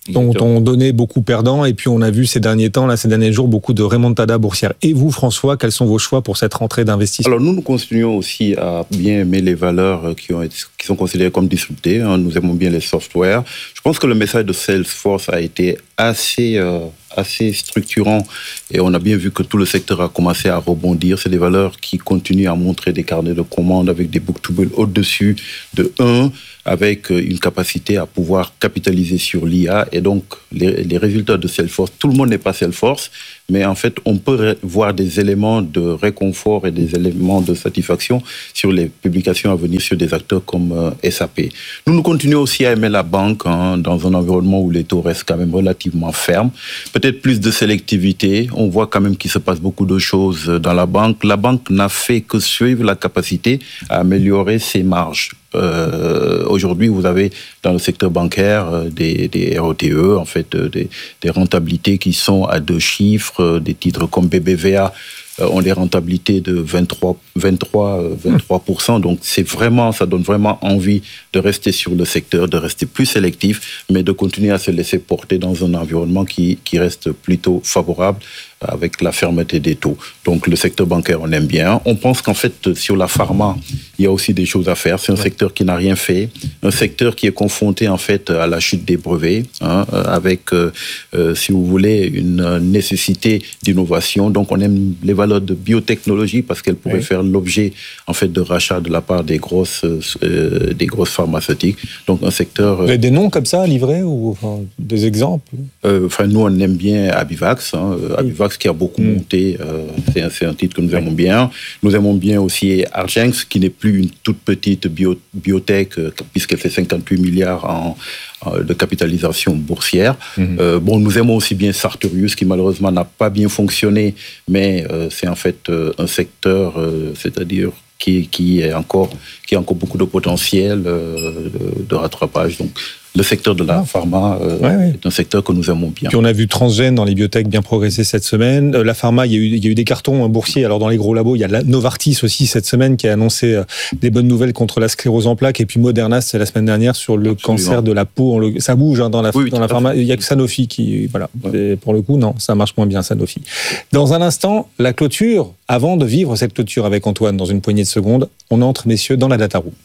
dont on donnait beaucoup perdants, et puis on a vu ces derniers temps, là, ces derniers jours, beaucoup de remontada boursière. Et vous, François, quels sont vos choix pour cette rentrée d'investissement? Alors nous, nous continuons aussi à bien aimer les valeurs qui, ont été, qui sont considérées comme disruptées. Hein. Nous aimons bien les softwares. Je pense que le message de Salesforce a été assez, euh, assez structurant, et on a bien vu que tout le secteur a commencé à rebondir. C'est des valeurs qui continuent à montrer des carnets de commandes avec des book-to-bill au-dessus de un, avec une capacité à pouvoir capitaliser sur l'I A. Et donc, les, les résultats de Salesforce, tout le monde n'est pas Salesforce, mais en fait, on peut ré- voir des éléments de réconfort et des éléments de satisfaction sur les publications à venir sur des acteurs comme euh, S A P. Nous, nous continuons aussi à aimer la banque, hein, dans un environnement où les taux restent quand même relativement fermes. Peut-être plus de sélectivité. On voit quand même qu'il se passe beaucoup de choses dans la banque. La banque n'a fait que suivre la capacité à améliorer ses marges. Euh, aujourd'hui, vous avez dans le secteur bancaire euh, des, des R O T E, en fait, euh, des, des rentabilités qui sont à deux chiffres, euh, des titres comme B B V A euh, ont des rentabilités de vingt-trois, vingt-trois, vingt-trois pour cent. Donc, c'est vraiment, ça donne vraiment envie de rester sur le secteur, de rester plus sélectif, mais de continuer à se laisser porter dans un environnement qui, qui reste plutôt favorable, avec la fermeté des taux. Donc, le secteur bancaire, on aime bien. On pense qu'en fait, sur la pharma, il y a aussi des choses à faire. C'est un ouais. secteur qui n'a rien fait, un secteur qui est confronté, en fait, à la chute des brevets, hein, avec, euh, euh, si vous voulez, une nécessité d'innovation. Donc, on aime les valeurs de biotechnologie parce qu'elles pourraient oui. faire l'objet, en fait, de rachats de la part des grosses, euh, des grosses pharmaceutiques. Donc, un secteur... Euh, Vous avez des noms comme ça à livrer ou enfin, des exemples? euh, Enfin, nous, on aime bien Abivax. Hein, Abivax qui a beaucoup mmh. monté, euh, c'est, un, c'est un titre que nous aimons bien. Nous aimons bien aussi Argenx, qui n'est plus une toute petite bio, biotech, euh, puisqu'elle fait cinquante-huit milliards en, en, de capitalisation boursière. Mmh. Euh, bon, nous aimons aussi bien Sartorius, qui malheureusement n'a pas bien fonctionné, mais euh, c'est en fait euh, un secteur, euh, c'est-à-dire qui, qui, est encore, qui a encore beaucoup de potentiel euh, de, de rattrapage. Donc, le secteur de la ah. pharma euh, ouais, ouais. est un secteur que nous aimons bien. Puis on a vu Transgène dans les biotech bien progresser cette semaine. La pharma, il y a eu, il y a eu des cartons boursiers. Alors dans les gros labos, il y a Novartis aussi cette semaine qui a annoncé des bonnes nouvelles contre la sclérose en plaques. Et puis Moderna, c'est la semaine dernière sur le Absolument. cancer de la peau. Ça bouge hein, dans la, oui, dans la pharma. Il y a que Sanofi qui, voilà. Ouais. Pour le coup, non, ça marche moins bien Sanofi. Dans un instant, la clôture. Avant de vivre cette clôture avec Antoine, dans une poignée de secondes, on entre, messieurs, dans la data room.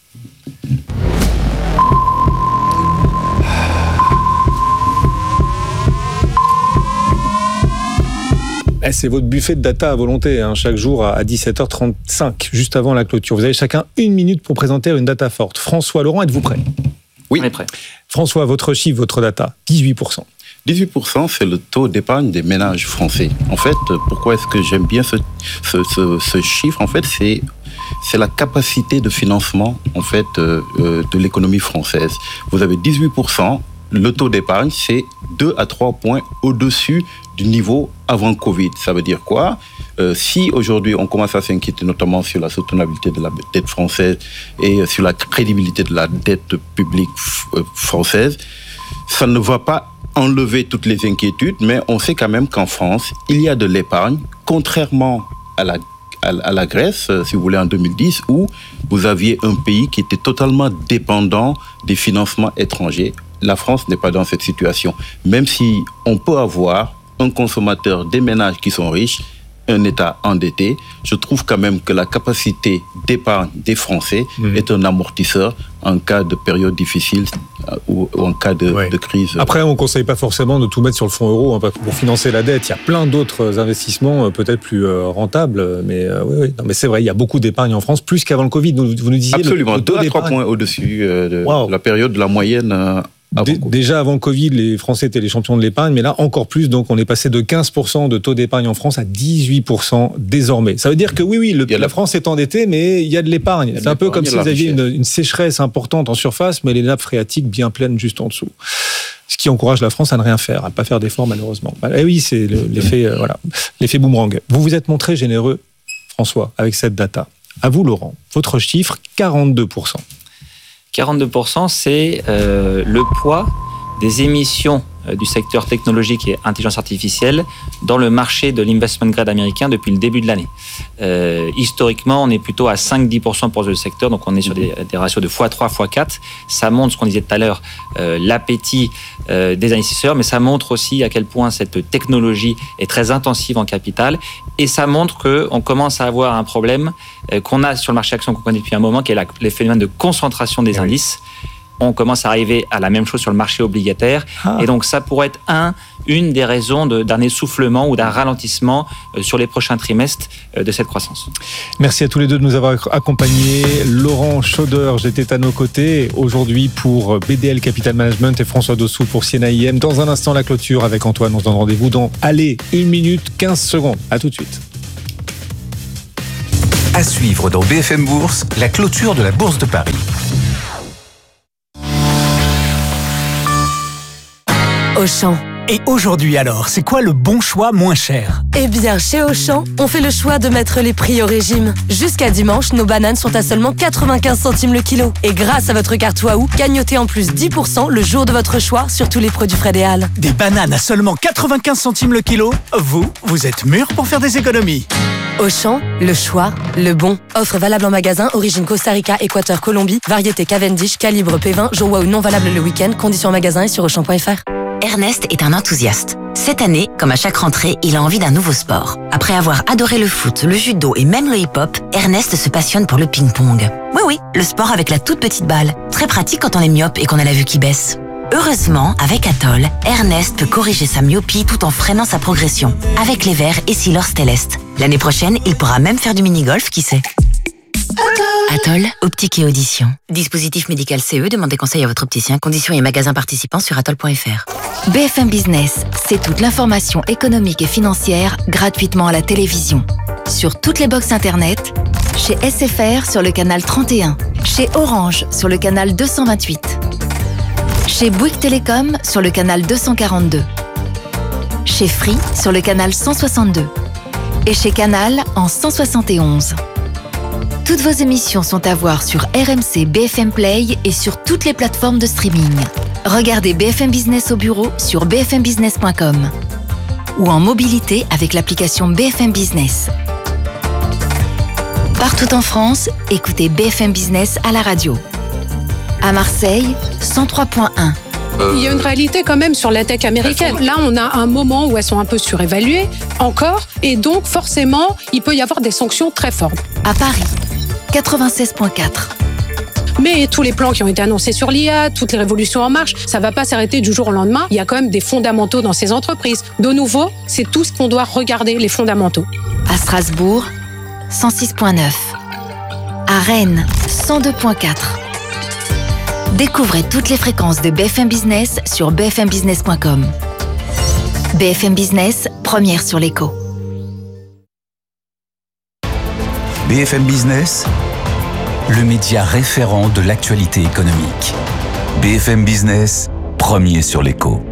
C'est votre buffet de data à volonté, hein, chaque jour à dix-sept heures trente-cinq, juste avant la clôture. Vous avez chacun une minute pour présenter une data forte. François, Laurent, êtes-vous prêts? Oui. On est prêts. François, votre chiffre, votre data, dix-huit pour cent. dix-huit pour cent, c'est le taux d'épargne des ménages français. En fait, pourquoi est-ce que j'aime bien ce, ce, ce, ce chiffre? En fait, c'est, c'est la capacité de financement en fait, euh, de l'économie française. Vous avez dix-huit pour cent, le taux d'épargne, c'est deux à trois points au-dessus du niveau avant Covid. Ça veut dire quoi? euh, Si aujourd'hui on commence à s'inquiéter notamment sur la soutenabilité de la dette française et sur la crédibilité de la dette publique f- française, ça ne va pas enlever toutes les inquiétudes, mais on sait quand même qu'en France, il y a de l'épargne, contrairement à la, à, à la Grèce, si vous voulez, en deux mille dix, où vous aviez un pays qui était totalement dépendant des financements étrangers. La France n'est pas dans cette situation. Même si on peut avoir un consommateur, des ménages qui sont riches, un État endetté, je trouve quand même que la capacité d'épargne des Français mmh. est un amortisseur en cas de période difficile ou, ou en cas de, ouais. de crise. Après, on ne conseille pas forcément de tout mettre sur le fonds euro hein, pour financer la dette. Il y a plein d'autres investissements peut-être plus rentables, mais euh, oui, oui. Non, mais c'est vrai, il y a beaucoup d'épargne en France, plus qu'avant le Covid. Vous, vous nous disiez Absolument, le, le taux deux à trois d'épargne. points au-dessus euh, de wow. la période de la moyenne. Euh, Dé, déjà avant le Covid, les Français étaient les champions de l'épargne, mais là encore plus, donc on est passé de quinze pour cent de taux d'épargne en France à dix-huit pour cent désormais. Ça veut dire que oui, oui, le, la, la France est endettée, mais il y a de l'épargne. C'est un peu comme si vous aviez une, une sécheresse importante en surface, mais les nappes phréatiques bien pleines juste en dessous. Ce qui encourage la France à ne rien faire, à ne pas faire d'efforts malheureusement. Et oui, c'est le, l'effet, euh, voilà, l'effet boomerang. Vous vous êtes montré généreux, François, avec cette data. À vous, Laurent, votre chiffre, quarante-deux pour cent. quarante-deux pour cent, c'est euh, le poids des émissions du secteur technologique et intelligence artificielle dans le marché de l'investment grade américain depuis le début de l'année. Euh, historiquement, on est plutôt à cinq à dix pour cent pour le secteur, donc on est sur des, des ratios de fois trois, fois quatre. Ça montre ce qu'on disait tout à l'heure, euh, l'appétit euh, des investisseurs, mais ça montre aussi à quel point cette technologie est très intensive en capital, et ça montre qu'on commence à avoir un problème euh, qu'on a sur le marché action qu'on connaît depuis un moment, qui est la, les phénomènes de concentration des oui. indices. On commence à arriver à la même chose sur le marché obligataire. Ah. Et donc, ça pourrait être un, une des raisons de, d'un essoufflement ou d'un ralentissement euh, sur les prochains trimestres euh, de cette croissance. Merci à tous les deux de nous avoir accompagnés. Laurent Schauder, j'étais à nos côtés aujourd'hui pour B D L Capital Management et François Dossou pour Siena I M. Dans un instant, la clôture avec Antoine. On se donne rendez-vous dans, allez, une minute, quinze secondes. À tout de suite. À suivre dans B F M Bourse, la clôture de la Bourse de Paris. Auchan. Et aujourd'hui alors, c'est quoi le bon choix moins cher ? Eh bien, chez Auchan, on fait le choix de mettre les prix au régime. Jusqu'à dimanche, nos bananes sont à seulement quatre-vingt-quinze centimes le kilo. Et grâce à votre carte Waouh, gagnotez en plus dix pour cent le jour de votre choix sur tous les produits Fred et Al. Des bananes à seulement quatre-vingt-quinze centimes le kilo ? Vous, vous êtes mûrs pour faire des économies. Auchan, le choix, le bon. Offre valable en magasin, origine Costa Rica, Équateur, Colombie, variété Cavendish, calibre P vingt, jour Waouh non valable le week-end, conditions en magasin et sur auchan point f r. Ernest est un enthousiaste. Cette année, comme à chaque rentrée, il a envie d'un nouveau sport. Après avoir adoré le foot, le judo et même le hip-hop, Ernest se passionne pour le ping-pong. Oui, oui, le sport avec la toute petite balle. Très pratique quand on est myope et qu'on a la vue qui baisse. Heureusement, avec Atoll, Ernest peut corriger sa myopie tout en freinant sa progression. Avec les verres et Silor Stellest. L'année prochaine, il pourra même faire du mini-golf, qui sait. Atoll, optique et audition. Dispositif médical C E, demandez conseil à votre opticien. Conditions et magasins participants sur atoll point f r. B F M Business, c'est toute l'information économique et financière gratuitement à la télévision. Sur toutes les box internet, chez S F R sur le canal trente et un, chez Orange sur le canal deux cent vingt-huit, chez Bouygues Télécom sur le canal deux cent quarante-deux, chez Free sur le canal cent soixante-deux et chez Canal en cent soixante et onze. Toutes vos émissions sont à voir sur R M C B F M Play et sur toutes les plateformes de streaming. Regardez B F M Business au bureau sur b f m business point com ou en mobilité avec l'application B F M Business. Partout en France, écoutez B F M Business à la radio. À Marseille, cent trois point un. Il y a une réalité quand même sur la tech américaine. Là, on a un moment où elles sont un peu surévaluées, encore, et donc forcément, il peut y avoir des sanctions très fortes. À Paris, quatre-vingt-seize point quatre. Mais tous les plans qui ont été annoncés sur l'I A, toutes les révolutions en marche, ça ne va pas s'arrêter du jour au lendemain. Il y a quand même des fondamentaux dans ces entreprises. De nouveau, c'est tout ce qu'on doit regarder, les fondamentaux. À Strasbourg, cent six point neuf. À Rennes, cent deux point quatre. Découvrez toutes les fréquences de B F M Business sur b f m business point com. B F M Business, première sur l'écho. B F M Business, le média référent de l'actualité économique. B F M Business, premier sur l'écho.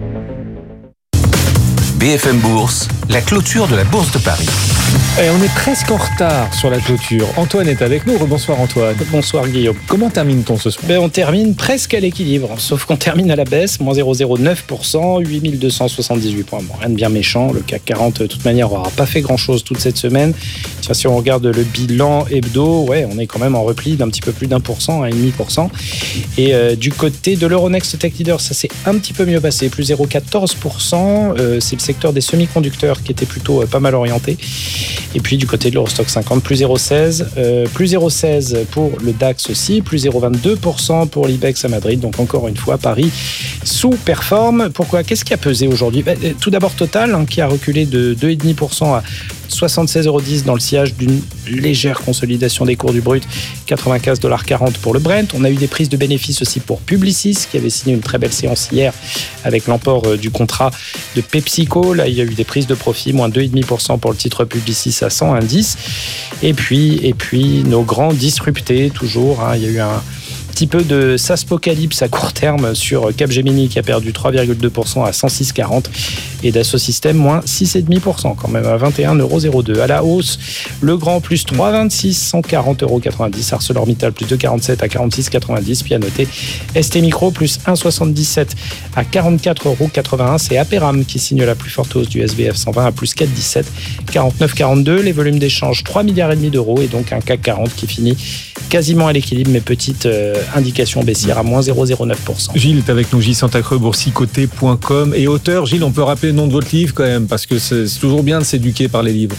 B F M Bourse, la clôture de la Bourse de Paris. Et on est presque en retard sur la clôture. Antoine est avec nous. Rebonsoir Antoine. Bonsoir Guillaume. Comment termine-t-on ce soir ? Ben, on termine presque à l'équilibre, sauf qu'on termine à la baisse, moins zéro virgule zéro neuf pour cent, huit mille deux cent soixante-dix-huit points. Bon, rien de bien méchant. Le C A C quarante, de toute manière, n'aura pas fait grand-chose toute cette semaine. Tiens, si on regarde le bilan hebdo, ouais, on est quand même en repli d'un petit peu plus d'un pour cent, un virgule cinq pour cent. Et euh, du côté de l'Euronext Tech Leader, ça s'est un petit peu mieux passé, plus zéro virgule quatorze pour cent. Euh, c'est le secteur des semi-conducteurs qui était plutôt euh, pas mal orienté. Et puis du côté de l'Eurostock cinquante, plus zéro virgule seize, euh, plus zéro virgule seize pour le DAX aussi, plus zéro virgule vingt-deux pour cent pour l'Ibex à Madrid. Donc encore une fois, Paris sous-performe. Pourquoi ? Qu'est-ce qui a pesé aujourd'hui ? Ben, tout d'abord Total, hein, qui a reculé de deux virgule cinq pour cent à soixante-seize euros dix dans le sillage d'une légère consolidation des cours du brut, quatre-vingt-quinze virgule quarante dollars pour le Brent. On a eu des prises de bénéfices aussi pour Publicis, qui avait signé une très belle séance hier avec l'emport du contrat de PepsiCo. Là, il y a eu des prises de profit, moins deux virgule cinq pour cent pour le titre Publicis à cent dix. Et puis, et puis nos grands disruptés, toujours. Hein, il y a eu un petit peu de SaaSpocalypse à court terme sur Capgemini qui a perdu trois virgule deux pour cent à cent six virgule quarante Et Dassault Systèmes, moins six virgule cinq pour cent, quand même à vingt et un euros zéro deux. À la hausse, Legrand, plus trois virgule vingt-six, cent quarante euros quatre-vingt-dix. ArcelorMittal, plus deux virgule quarante-sept à quarante-six virgule quatre-vingt-dix. Puis à noter, S T Micro, plus un virgule soixante-dix-sept à quarante-quatre euros quatre-vingt-un. C'est Aperam qui signe la plus forte hausse du S B F cent vingt à plus quatre virgule dix-sept, quarante-neuf virgule quarante-deux. Les volumes d'échange, trois milliards et demi d'euros. Et donc un C A C quarante qui finit quasiment à l'équilibre, mais petite euh, indication baissière à moins zéro virgule zéro neuf pour cent. Gilles est avec nous, Gilles Santacreux, boursicoté point com et auteur. Gilles, on peut rappeler le nom de votre livre quand même, parce que c'est, c'est toujours bien de s'éduquer par les livres.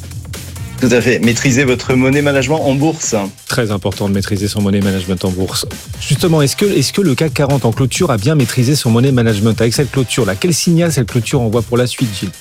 Tout à fait. Maîtriser votre money management en bourse. Très important de maîtriser son money management en bourse. Justement, est-ce que, est-ce que le C A C quarante en clôture a bien maîtrisé son money management avec cette clôture-là? Quel signal cette clôture envoie pour la suite, Gilles?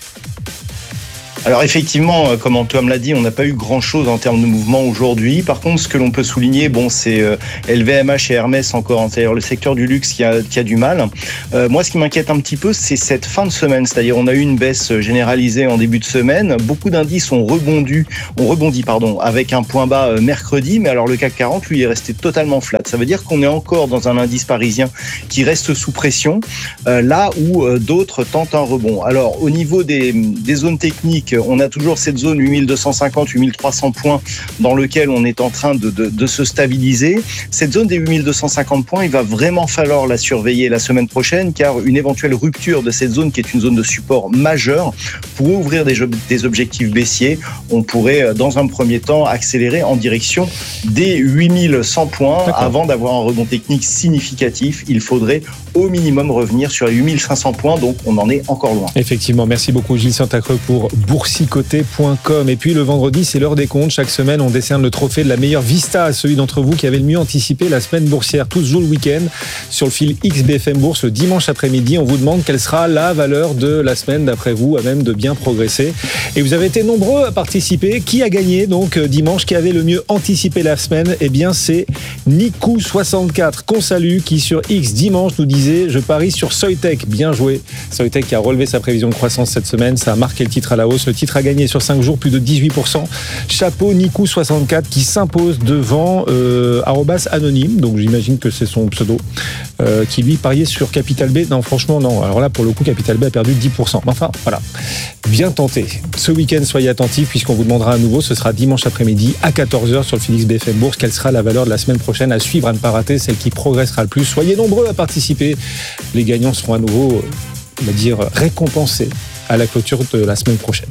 Alors effectivement, comme Antoine l'a dit, on n'a pas eu grand-chose en termes de mouvement aujourd'hui. Par contre, ce que l'on peut souligner, bon, c'est L V M H et Hermès encore, c'est-à-dire le secteur du luxe qui a, qui a du mal. Euh, moi, ce qui m'inquiète un petit peu, c'est cette fin de semaine, c'est-à-dire on a eu une baisse généralisée en début de semaine. Beaucoup d'indices ont rebondi, ont rebondi pardon, avec un point bas mercredi, mais alors le C A C quarante, lui, est resté totalement flat. Ça veut dire qu'on est encore dans un indice parisien qui reste sous pression, euh, là où euh, d'autres tentent un rebond. Alors, au niveau des, des zones techniques, on a toujours cette zone huit mille deux cent cinquante, huit mille trois cents points dans lequel on est en train de, de, de se stabiliser. Cette zone des huit mille deux cent cinquante points, il va vraiment falloir la surveiller la semaine prochaine, car une éventuelle rupture de cette zone, qui est une zone de support majeure, pourrait ouvrir des, des objectifs baissiers. On pourrait, dans un premier temps, accélérer en direction des huit mille cent points. D'accord. Avant d'avoir un rebond technique significatif. Il faudrait au minimum revenir sur les huit mille cinq cents points, donc on en est encore loin. Effectivement, merci beaucoup Gilles Santacreux pour boursicoté point com. Et puis le vendredi, c'est l'heure des comptes. Chaque semaine, on décerne le trophée de la meilleure vista à celui d'entre vous qui avait le mieux anticipé la semaine boursière. Tous jouent le week-end sur le fil X B F M Bourse le dimanche après-midi. On vous demande quelle sera la valeur de la semaine d'après vous, à même de bien progresser. Et vous avez été nombreux à participer. Qui a gagné donc dimanche, qui avait le mieux anticipé la semaine? Eh bien, c'est Nikou soixante-quatre qu'on salue, qui sur X dimanche nous disait: je parie sur Soitec. Bien joué. Soitec qui a relevé sa prévision de croissance cette semaine. Ça a marqué le titre à la hausse. Le titre a gagné sur cinq jours plus de dix-huit pour cent. Chapeau Nikou soixante-quatre qui s'impose devant euh, arobase anonyme. Donc j'imagine que c'est son pseudo. Euh, qui lui pariait sur Capital B. Non, franchement, non. Alors là, pour le coup, Capital B a perdu dix pour cent. Enfin, voilà. Bien tenté. Ce week-end, soyez attentifs puisqu'on vous demandera à nouveau. Ce sera dimanche après-midi à quatorze heures sur le Félix B F M Bourse. Quelle sera la valeur de la semaine prochaine à suivre, à ne pas rater, celle qui progressera le plus. Soyez nombreux à participer. Les gagnants seront à nouveau, on va dire, récompensés à la clôture de la semaine prochaine.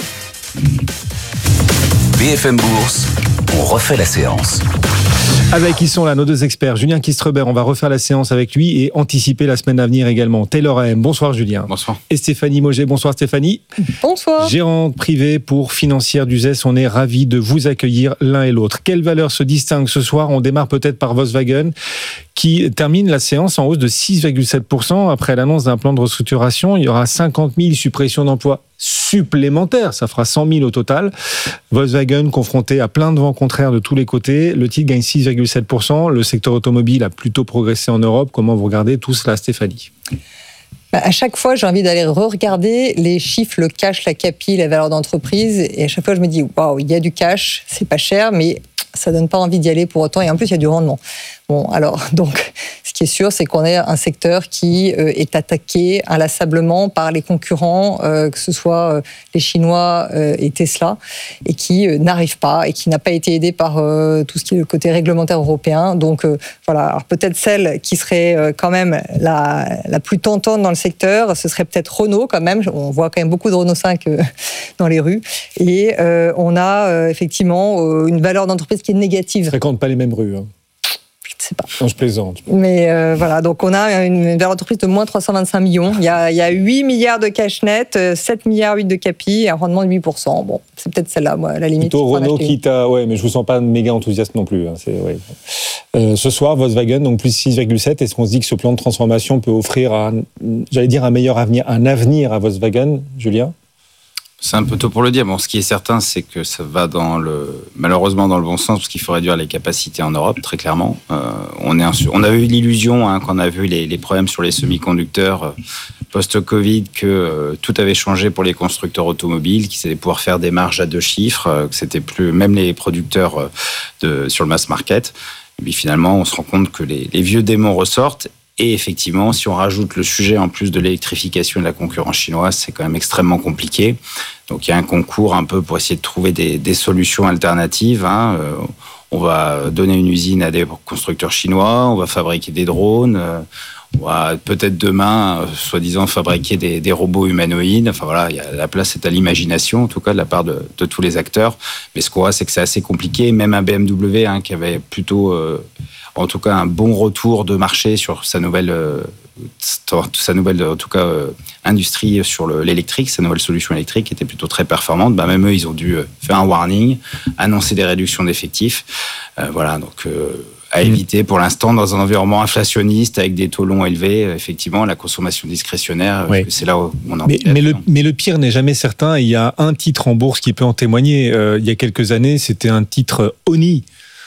B F M Bourse, on refait la séance. Avec qui sont là nos deux experts, Julien Kistrebert, on va refaire la séance avec lui et anticiper la semaine à venir également. Taylor A M, bonsoir Julien. Bonsoir. Et Stéphanie Mauger, bonsoir Stéphanie. Bonsoir. Gérante privée pour Financière d'Uzès, on est ravis de vous accueillir l'un et l'autre. Quelle valeur se distingue ce soir? On démarre peut-être par Volkswagen, qui termine la séance en hausse de six virgule sept pour cent après l'annonce d'un plan de restructuration. Il y aura cinquante mille suppressions d'emplois supplémentaires, ça fera cent mille au total. Volkswagen confronté à plein de vents contraires de tous les côtés, le titre gagne six virgule sept pour cent. Le secteur automobile a plutôt progressé en Europe. Comment vous regardez tout cela, Stéphanie? Bah, à chaque fois, j'ai envie d'aller re-regarder les chiffres, le cash, la capi, la valeur d'entreprise. Et à chaque fois, je me dis, waouh, il y a du cash, c'est pas cher, mais ça donne pas envie d'y aller pour autant. Et en plus, il y a du rendement. Bon, alors, donc, ce qui est sûr, c'est qu'on est un secteur qui euh, est attaqué inlassablement par les concurrents, euh, que ce soit euh, les Chinois euh, et Tesla, et qui euh, n'arrive pas, et qui n'a pas été aidé par euh, tout ce qui est le côté réglementaire européen. Donc, euh, voilà. Alors, peut-être celle qui serait euh, quand même la, la plus tentante dans le secteur, ce serait peut-être Renault, quand même. On voit quand même beaucoup de Renault cinq euh, dans les rues. Et euh, on a euh, effectivement euh, une valeur d'entreprise qui est négative. Ils ne fréquentent pas les mêmes rues, hein. Je sais pas. Non, je plaisante. Mais euh, voilà, donc on a une valeur d'entreprise de moins trois cent vingt-cinq millions. Il y a, il y a huit milliards de cash net, sept milliards huit de capi et un rendement de huit pour cent. Bon, c'est peut-être celle-là, moi, à la limite. Plutôt Renault qui t'a... Ouais, mais je vous sens pas méga enthousiaste non plus. Hein. C'est, ouais. euh, ce soir, Volkswagen, donc plus six virgule sept. Est-ce qu'on se dit que ce plan de transformation peut offrir, un, j'allais dire, un meilleur avenir, un avenir à Volkswagen, Julien? C'est un peu tôt pour le dire. Bon, ce qui est certain, c'est que ça va dans le, malheureusement dans le bon sens, parce qu'il faut réduire les capacités en Europe, très clairement. Euh, on, est un, on a eu l'illusion, hein, quand on a vu les, les problèmes sur les semi-conducteurs euh, post-Covid, que euh, tout avait changé pour les constructeurs automobiles, qu'ils allaient pouvoir faire des marges à deux chiffres, euh, que c'était plus, même les producteurs euh, de, sur le mass market. Et puis finalement, on se rend compte que les, les vieux démons ressortent. Et effectivement, si on rajoute le sujet en plus de l'électrification et de la concurrence chinoise, c'est quand même extrêmement compliqué. Donc il y a un concours un peu pour essayer de trouver des, des solutions alternatives. Hein. Euh, on va donner une usine à des constructeurs chinois, on va fabriquer des drones, euh, on va peut-être demain, euh, soi-disant, fabriquer des, des robots humanoïdes. Enfin voilà, il y a, la place est à l'imagination, en tout cas de la part de, de tous les acteurs. Mais ce qu'on voit, c'est que c'est assez compliqué. Même un B M W hein, qui avait plutôt... Euh, en tout cas un bon retour de marché sur sa nouvelle, euh, sa nouvelle en tout cas, euh, industrie sur le, l'électrique, sa nouvelle solution électrique qui était plutôt très performante. Bah, même eux, ils ont dû faire un warning, annoncer des réductions d'effectifs. Euh, voilà, donc euh, à éviter pour l'instant dans un environnement inflationniste avec des taux longs élevés. Euh, effectivement, la consommation discrétionnaire, oui. C'est là où on en mais, mais, le, mais le pire n'est jamais certain. Il y a un titre en bourse qui peut en témoigner. Euh, il y a quelques années, c'était un titre Oni.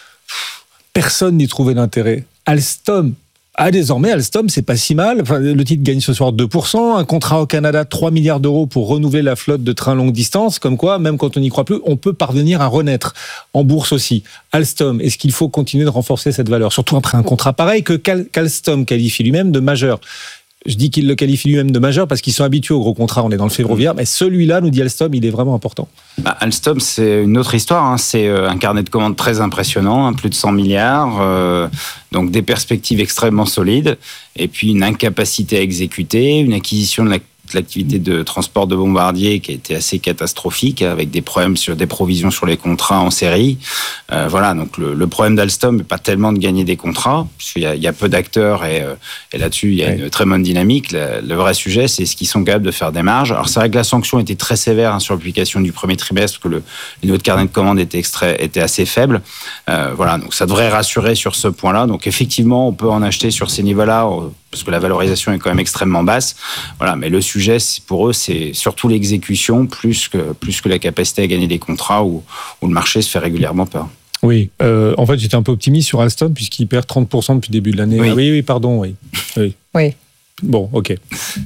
Personne n'y trouvait d'intérêt. Alstom. Ah, désormais, Alstom, c'est pas si mal. Enfin, le titre gagne ce soir deux pour cent. Un contrat au Canada, trois milliards d'euros pour renouveler la flotte de trains longue distance. Comme quoi, même quand on n'y croit plus, on peut parvenir à renaître. En bourse aussi. Alstom, est-ce qu'il faut continuer de renforcer cette valeur? Surtout après un contrat pareil que qu'Alstom qualifie lui-même de majeur. Je dis qu'il le qualifie lui-même de majeur parce qu'ils sont habitués aux gros contrats, on est dans le ferroviaire, mais celui-là, nous dit Alstom, il est vraiment important. Bah, Alstom, c'est une autre histoire, hein. C'est un carnet de commandes très impressionnant, hein, plus de cent milliards, euh, donc des perspectives extrêmement solides, et puis une incapacité à exécuter, une acquisition de la l'activité de transport de bombardiers qui a été assez catastrophique avec des problèmes sur des provisions sur les contrats en série. Euh, voilà, donc le, le problème d'Alstom n'est pas tellement de gagner des contrats, puisqu'il y a, il y a peu d'acteurs et, euh, et là-dessus il y a ouais. une très bonne dynamique. Le, le vrai sujet, c'est ce qu'ils sont capables de faire des marges. Alors c'est vrai que la sanction était très sévère hein, sur l'application du premier trimestre, parce que le, le niveau de carnet de commande était, extrait, était assez faible. Euh, voilà, donc ça devrait rassurer sur ce point-là. Donc effectivement, on peut en acheter sur ces niveaux-là, parce que la valorisation est quand même extrêmement basse. Voilà, mais le sujet, pour eux, c'est surtout l'exécution plus que, plus que la capacité à gagner des contrats où, où le marché se fait régulièrement peur. Oui, euh, en fait, j'étais un peu optimiste sur Alstom puisqu'il perd trente pour cent depuis le début de l'année. Oui, ah, oui, oui, pardon, oui. Oui. oui. Bon, ok.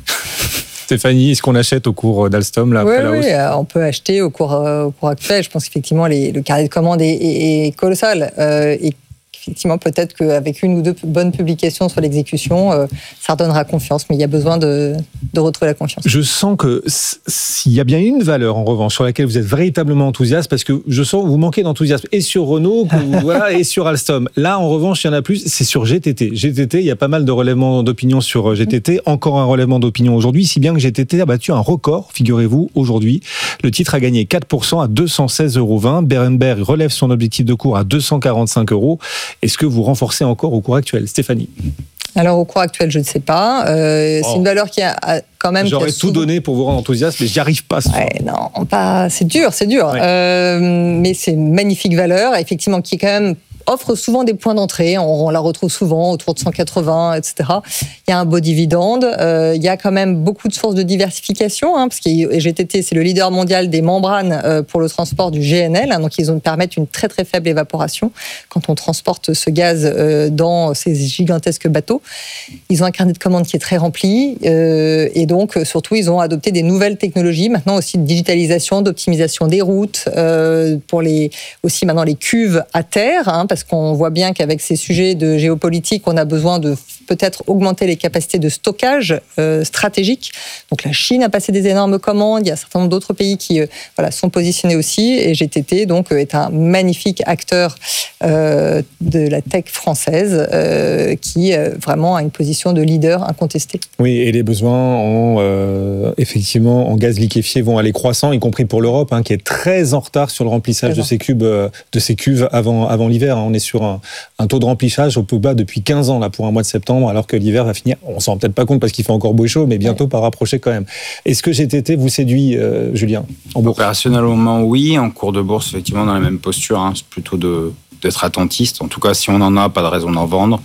Stéphanie, est-ce qu'on achète au cours d'Alstom là, après oui, la hausse ? Oui, on peut acheter au cours, au cours actuel. Je pense qu'effectivement, les, le carnet de commande est, est, est colossal. Euh, et effectivement, peut-être qu'avec une ou deux bonnes publications sur l'exécution, euh, ça redonnera confiance. Mais il y a besoin de, de retrouver la confiance. Je sens que s'il y a bien une valeur, en revanche, sur laquelle vous êtes véritablement enthousiaste, parce que je sens que vous manquez d'enthousiasme, et sur Renault, que, voilà, et sur Alstom. Là, en revanche, il y en a plus, c'est sur G T T. G T T, il y a pas mal de relèvements d'opinion sur G T T. Encore un relèvement d'opinion aujourd'hui, si bien que G T T a battu un record, figurez-vous, aujourd'hui. Le titre a gagné quatre pour cent à deux cent seize euros vingt. Berenberg relève son objectif de cours à deux cent quarante-cinq euros. Est-ce que vous renforcez encore au cours actuel, Stéphanie ? Alors, au cours actuel, je ne sais pas. Euh, oh. C'est une valeur qui a, a quand même... J'aurais tout souvent... donné pour vous rendre enthousiaste, mais j'y arrive pas. Ouais, non, pas... c'est dur, c'est dur. Ouais. Euh, mais c'est une magnifique valeur, effectivement, qui est quand même... offre souvent des points d'entrée, on, on la retrouve souvent autour de cent quatre-vingts, et cetera. Il y a un beau dividende, euh, il y a quand même beaucoup de sources de diversification, hein, parce que G T T, c'est le leader mondial des membranes euh, pour le transport du G N L, hein, donc ils ont, permettent une très très faible évaporation quand on transporte ce gaz euh, dans ces gigantesques bateaux. Ils ont un carnet de commandes qui est très rempli, euh, et donc surtout ils ont adopté des nouvelles technologies, maintenant aussi de digitalisation, d'optimisation des routes, euh, pour les, aussi maintenant les cuves à terre, hein, parce qu'on voit bien qu'avec ces sujets de géopolitique, on a besoin de peut-être augmenter les capacités de stockage euh, stratégique. Donc la Chine a passé des énormes commandes, il y a un certain nombre d'autres pays qui euh, voilà, sont positionnés aussi, et G T T donc, est un magnifique acteur euh, de la tech française euh, qui euh, vraiment a une position de leader incontesté. Oui, et les besoins en, euh, effectivement, en gaz liquéfié vont aller croissant, y compris pour l'Europe, hein, qui est très en retard sur le remplissage de ses, cubes, euh, de ses cuves avant, avant l'hiver. Hein. On est sur un, un taux de remplissage au plus bas depuis quinze ans là, pour un mois de septembre, alors que l'hiver va finir, on s'en rend peut-être pas compte parce qu'il fait encore beau et chaud, mais bientôt ouais. par rapprocher quand même. Est-ce que G T T vous séduit, euh, Julien, en bourse ? Opérationnellement, oui. En cours de bourse, effectivement, dans la même posture. Hein. C'est plutôt de, d'être attentiste. En tout cas, si on en a, pas de raison d'en vendre.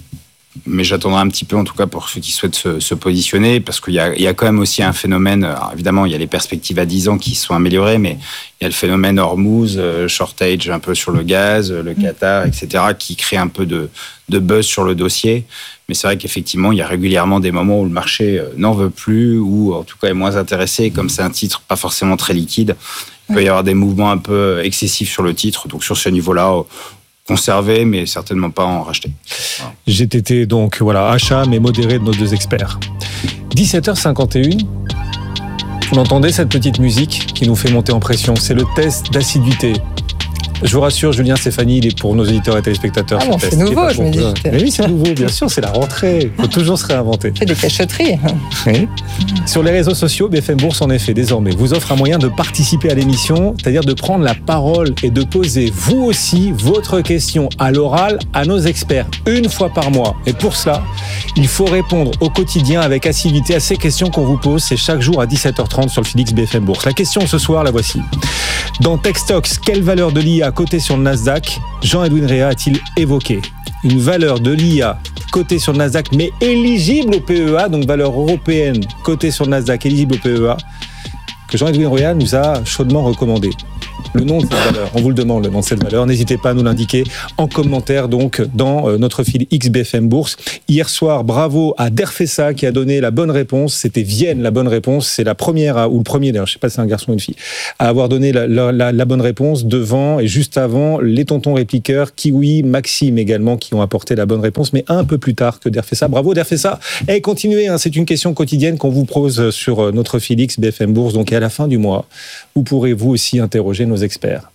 Mais j'attendrai un petit peu, en tout cas, pour ceux qui souhaitent se, se positionner, parce qu'il y a, il y a quand même aussi un phénomène. Alors évidemment, il y a les perspectives à dix ans qui sont améliorées, mais il y a le phénomène Hormuz, euh, shortage un peu sur le gaz, le Qatar, et cetera, qui crée un peu de, de buzz sur le dossier. Mais c'est vrai qu'effectivement, il y a régulièrement des moments où le marché n'en veut plus, ou en tout cas est moins intéressé. Comme c'est un titre pas forcément très liquide, il peut y avoir des mouvements un peu excessifs sur le titre. Donc sur ce niveau-là, conserver, mais certainement pas en racheter. Voilà. G T T, donc voilà, achat, mais modéré de nos deux experts. dix-sept heures cinquante et une, vous entendez cette petite musique qui nous fait monter en pression, c'est le test d'assiduité. Je vous rassure, Julien, Stéphanie, il est pour nos auditeurs et téléspectateurs. Ah bon, c'est nouveau, je me dis. Mais oui, c'est nouveau, bien sûr, c'est la rentrée. Il faut toujours se réinventer. C'est des cachotteries. Oui. Sur les réseaux sociaux, B F M Bourse, en effet, désormais, vous offre un moyen de participer à l'émission, c'est-à-dire de prendre la parole et de poser, vous aussi, votre question à l'oral à nos experts, une fois par mois. Et pour cela, il faut répondre au quotidien avec assiduité à ces questions qu'on vous pose. C'est chaque jour à dix-sept heures trente sur le Fidix B F M Bourse. La question ce soir, la voici. Dans Techstocks, quelle valeur de l'I A cotée sur le Nasdaq Jean-Edwin Réa a-t-il évoqué? Une valeur de l'I A cotée sur le Nasdaq, mais éligible au P E A, donc valeur européenne cotée sur le Nasdaq, éligible au P E A, que Jean-Edwin Réa nous a chaudement recommandé. Le nom de cette valeur, on vous le demande, le nom de cette valeur. N'hésitez pas à nous l'indiquer en commentaire, donc, dans notre fil X B F M Bourse. Hier soir, bravo à Derfessa qui a donné la bonne réponse. C'était Vienne, la bonne réponse. C'est la première, à, ou le premier d'ailleurs, je sais pas si c'est un garçon ou une fille, à avoir donné la, la, la, la bonne réponse devant et juste avant les tontons répliqueurs, Kiwi, Maxime également, qui ont apporté la bonne réponse, mais un peu plus tard que Derfessa. Bravo Derfessa. Et continuez, hein, c'est une question quotidienne qu'on vous pose sur notre fil X B F M Bourse. Donc, et à la fin du mois, vous pourrez vous aussi interroger nos experts.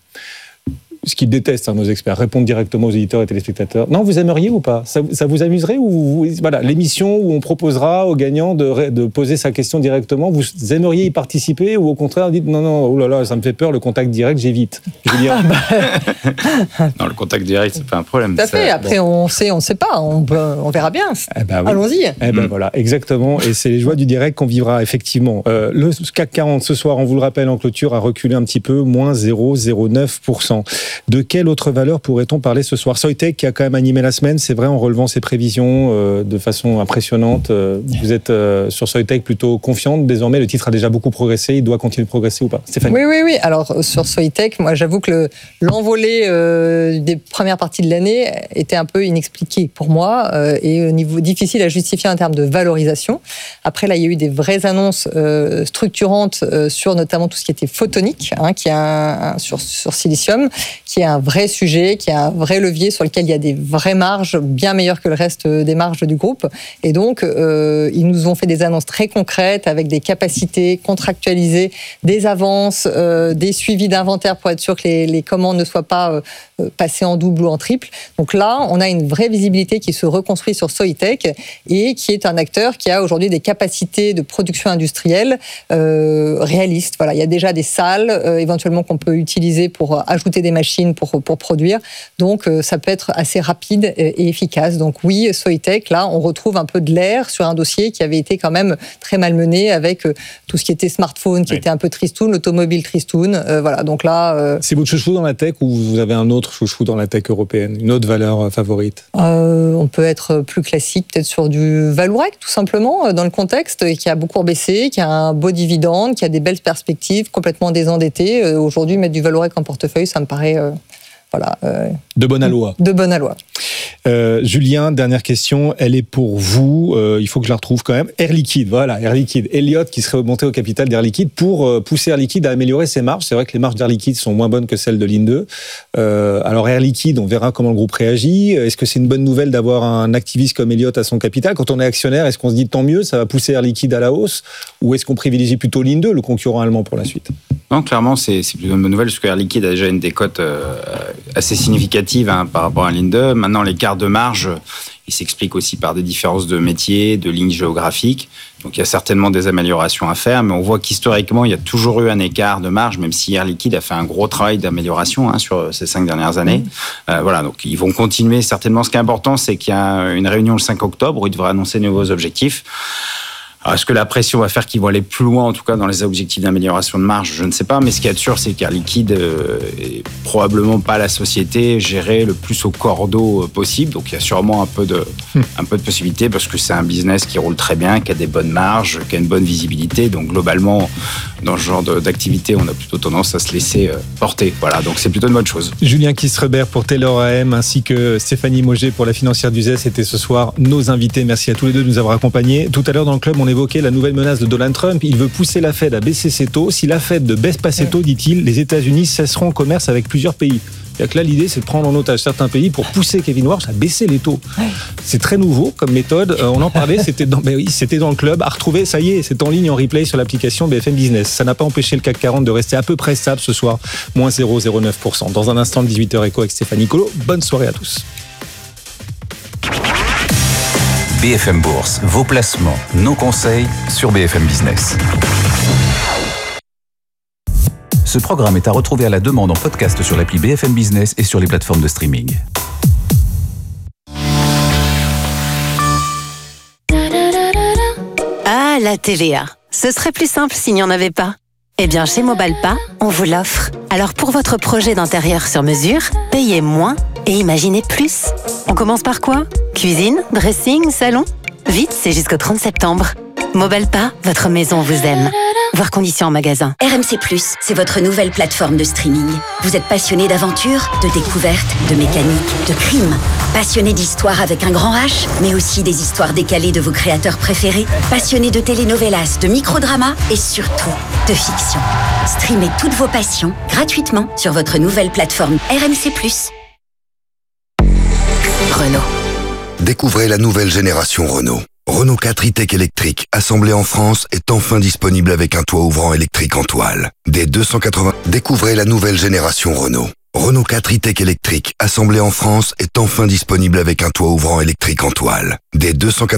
Ce qu'ils détestent, hein, nos experts, répondre directement aux éditeurs et téléspectateurs. Non, vous aimeriez ou pas? ça, ça vous amuserait ou vous, voilà, l'émission où on proposera aux gagnants de, de poser sa question directement, vous aimeriez y participer ou au contraire, dites non, non, oh là là, ça me fait peur, le contact direct, j'évite. Julien. Non, le contact direct, c'est pas un problème. Tout à fait. Après, bon. on sait, on sait pas, on, peut, on verra bien. Eh ben oui. Allons-y. Eh ben mmh. Voilà, exactement. Et c'est les joies du direct qu'on vivra effectivement. Euh, le C A C quarante ce soir, on vous le rappelle en clôture, a reculé un petit peu, moins zéro virgule zéro neuf pour cent. De quelle autre valeur pourrait-on parler ce soir? Soitec qui a quand même animé la semaine, c'est vrai, en relevant ses prévisions euh, de façon impressionnante. Euh, vous êtes euh, sur Soitec plutôt confiante désormais, le titre a déjà beaucoup progressé, il doit continuer de progresser ou pas? Stéphanie? Oui, oui, oui. Alors sur Soitec, moi j'avoue que le, l'envolée euh, des premières parties de l'année était un peu inexpliquée pour moi euh, et au niveau difficile à justifier en termes de valorisation. Après là, il y a eu des vraies annonces euh, structurantes euh, sur notamment tout ce qui était photonique, hein, qui est un, un, sur, sur silicium, qui est un vrai sujet, qui est un vrai levier sur lequel il y a des vraies marges, bien meilleures que le reste des marges du groupe. Et donc, euh, ils nous ont fait des annonces très concrètes avec des capacités contractualisées, des avances, euh, des suivis d'inventaire pour être sûr que les, les commandes ne soient pas euh, passées en double ou en triple. Donc là, on a une vraie visibilité qui se reconstruit sur Soitec et qui est un acteur qui a aujourd'hui des capacités de production industrielle euh, réalistes. Voilà, il y a déjà des salles euh, éventuellement qu'on peut utiliser pour ajouter des machines pour, pour produire. Donc, euh, ça peut être assez rapide et, et efficace. Donc oui, Soitec, là, on retrouve un peu de l'air sur un dossier qui avait été quand même très malmené avec euh, tout ce qui était smartphone, qui oui. était un peu tristoun, l'automobile tristoun. Euh, voilà, donc là... Euh... C'est votre chouchou dans la tech ou vous avez un autre chouchou dans la tech européenne, une autre valeur euh, favorite? euh, On peut être plus classique, peut-être sur du Vallourec, tout simplement, dans le contexte, qui a beaucoup baissé, qui a un beau dividende, qui a des belles perspectives, complètement désendetté. Euh, aujourd'hui, mettre du Vallourec en portefeuille, ça me paraît... Euh, Voilà, euh, de bonne aloi. De bonne aloi. Euh, Julien, dernière question, elle est pour vous. Euh, il faut que je la retrouve quand même. Air Liquide, voilà, Air Liquide. Elliott qui serait monté au capital d'Air Liquide pour euh, pousser Air Liquide à améliorer ses marges. C'est vrai que les marges d'Air Liquide sont moins bonnes que celles de Linde. Euh, alors Air Liquide, on verra comment le groupe réagit. Est-ce que c'est une bonne nouvelle d'avoir un activiste comme Elliott à son capital? Quand on est actionnaire, est-ce qu'on se dit tant mieux, ça va pousser Air Liquide à la hausse? Ou est-ce qu'on privilégie plutôt Linde, le concurrent allemand, pour la suite? Non, clairement, c'est, c'est plutôt une bonne nouvelle parce que Air Liquide a déjà une décote euh, assez significative hein, par rapport à Linde. Maintenant, l'écart de marge, il s'explique aussi par des différences de métiers, de lignes géographiques. Donc, il y a certainement des améliorations à faire, mais on voit qu'historiquement, il y a toujours eu un écart de marge, même si Air Liquide a fait un gros travail d'amélioration hein, sur ces cinq dernières années. Mmh. Euh, voilà, donc ils vont continuer certainement. Ce qui est important, c'est qu'il y a une réunion le cinq octobre où ils devraient annoncer de nouveaux objectifs. Alors, est-ce que la pression va faire qu'ils vont aller plus loin, en tout cas dans les objectifs d'amélioration de marge? Je ne sais pas, mais ce qu'il y a de sûr, c'est qu'Air Liquide euh, est probablement pas la société gérée le plus au cordeau possible. Donc, il y a sûrement un peu de, mmh. un peu de possibilité parce que c'est un business qui roule très bien, qui a des bonnes marges, qui a une bonne visibilité. Donc, globalement, dans ce genre de, d'activité, on a plutôt tendance à se laisser euh, porter. Voilà, donc c'est plutôt une bonne chose. Julien Kistrebert pour Taylor A M ainsi que Stéphanie Mauger pour la financière du Z E S étaient ce soir nos invités. Merci à tous les deux de nous avoir accompagnés. Tout à l'heure dans le club, on est évoqué la nouvelle menace de Donald Trump. Il veut pousser la Fed à baisser ses taux. Si la Fed ne baisse pas ses taux, dit-il, les États-Unis cesseront le commerce avec plusieurs pays. C'est-à-dire que là, l'idée, c'est de prendre en otage certains pays pour pousser Kevin Warsh à baisser les taux. Ouais. C'est très nouveau comme méthode. Euh, on en parlait, c'était dans, ben oui, c'était dans le club. À retrouver, ça y est, c'est en ligne en replay sur l'application B F M Business. Ça n'a pas empêché le C A C quarante de rester à peu près stable ce soir, moins zéro virgule zéro neuf pour cent. Dans un instant, de dix-huit heures éco avec Stéphanie Colo. Bonne soirée à tous. B F M Bourse, vos placements, nos conseils sur B F M Business. Ce programme est à retrouver à la demande en podcast sur l'appli B F M Business et sur les plateformes de streaming. Ah, la T V A. Ce serait plus simple s'il n'y en avait pas. Eh bien, chez Mobalpa, on vous l'offre. Alors, pour votre projet d'intérieur sur mesure, payez moins et imaginez plus. On commence par quoi ? Cuisine, dressing, salon ? Vite, c'est jusqu'au trente septembre. Mobalpa, votre maison vous aime. Voir conditions en magasin. R M C plus, c'est votre nouvelle plateforme de streaming. Vous êtes passionné d'aventure, de découverte, de mécanique, de crime. Passionné d'histoire avec un grand H, mais aussi des histoires décalées de vos créateurs préférés. Passionné de telenovelas, de microdramas et surtout de fiction. Streamez toutes vos passions gratuitement sur votre nouvelle plateforme R M C plus. Renault. Découvrez la nouvelle génération Renault. Renault quatre e-Tech électrique, assemblé en France, est enfin disponible avec un toit ouvrant électrique en toile. Dès deux cent quatre-vingts, découvrez la nouvelle génération Renault. Renault quatre e-Tech électrique, assemblé en France, est enfin disponible avec un toit ouvrant électrique en toile. Dès deux cent quatre-vingts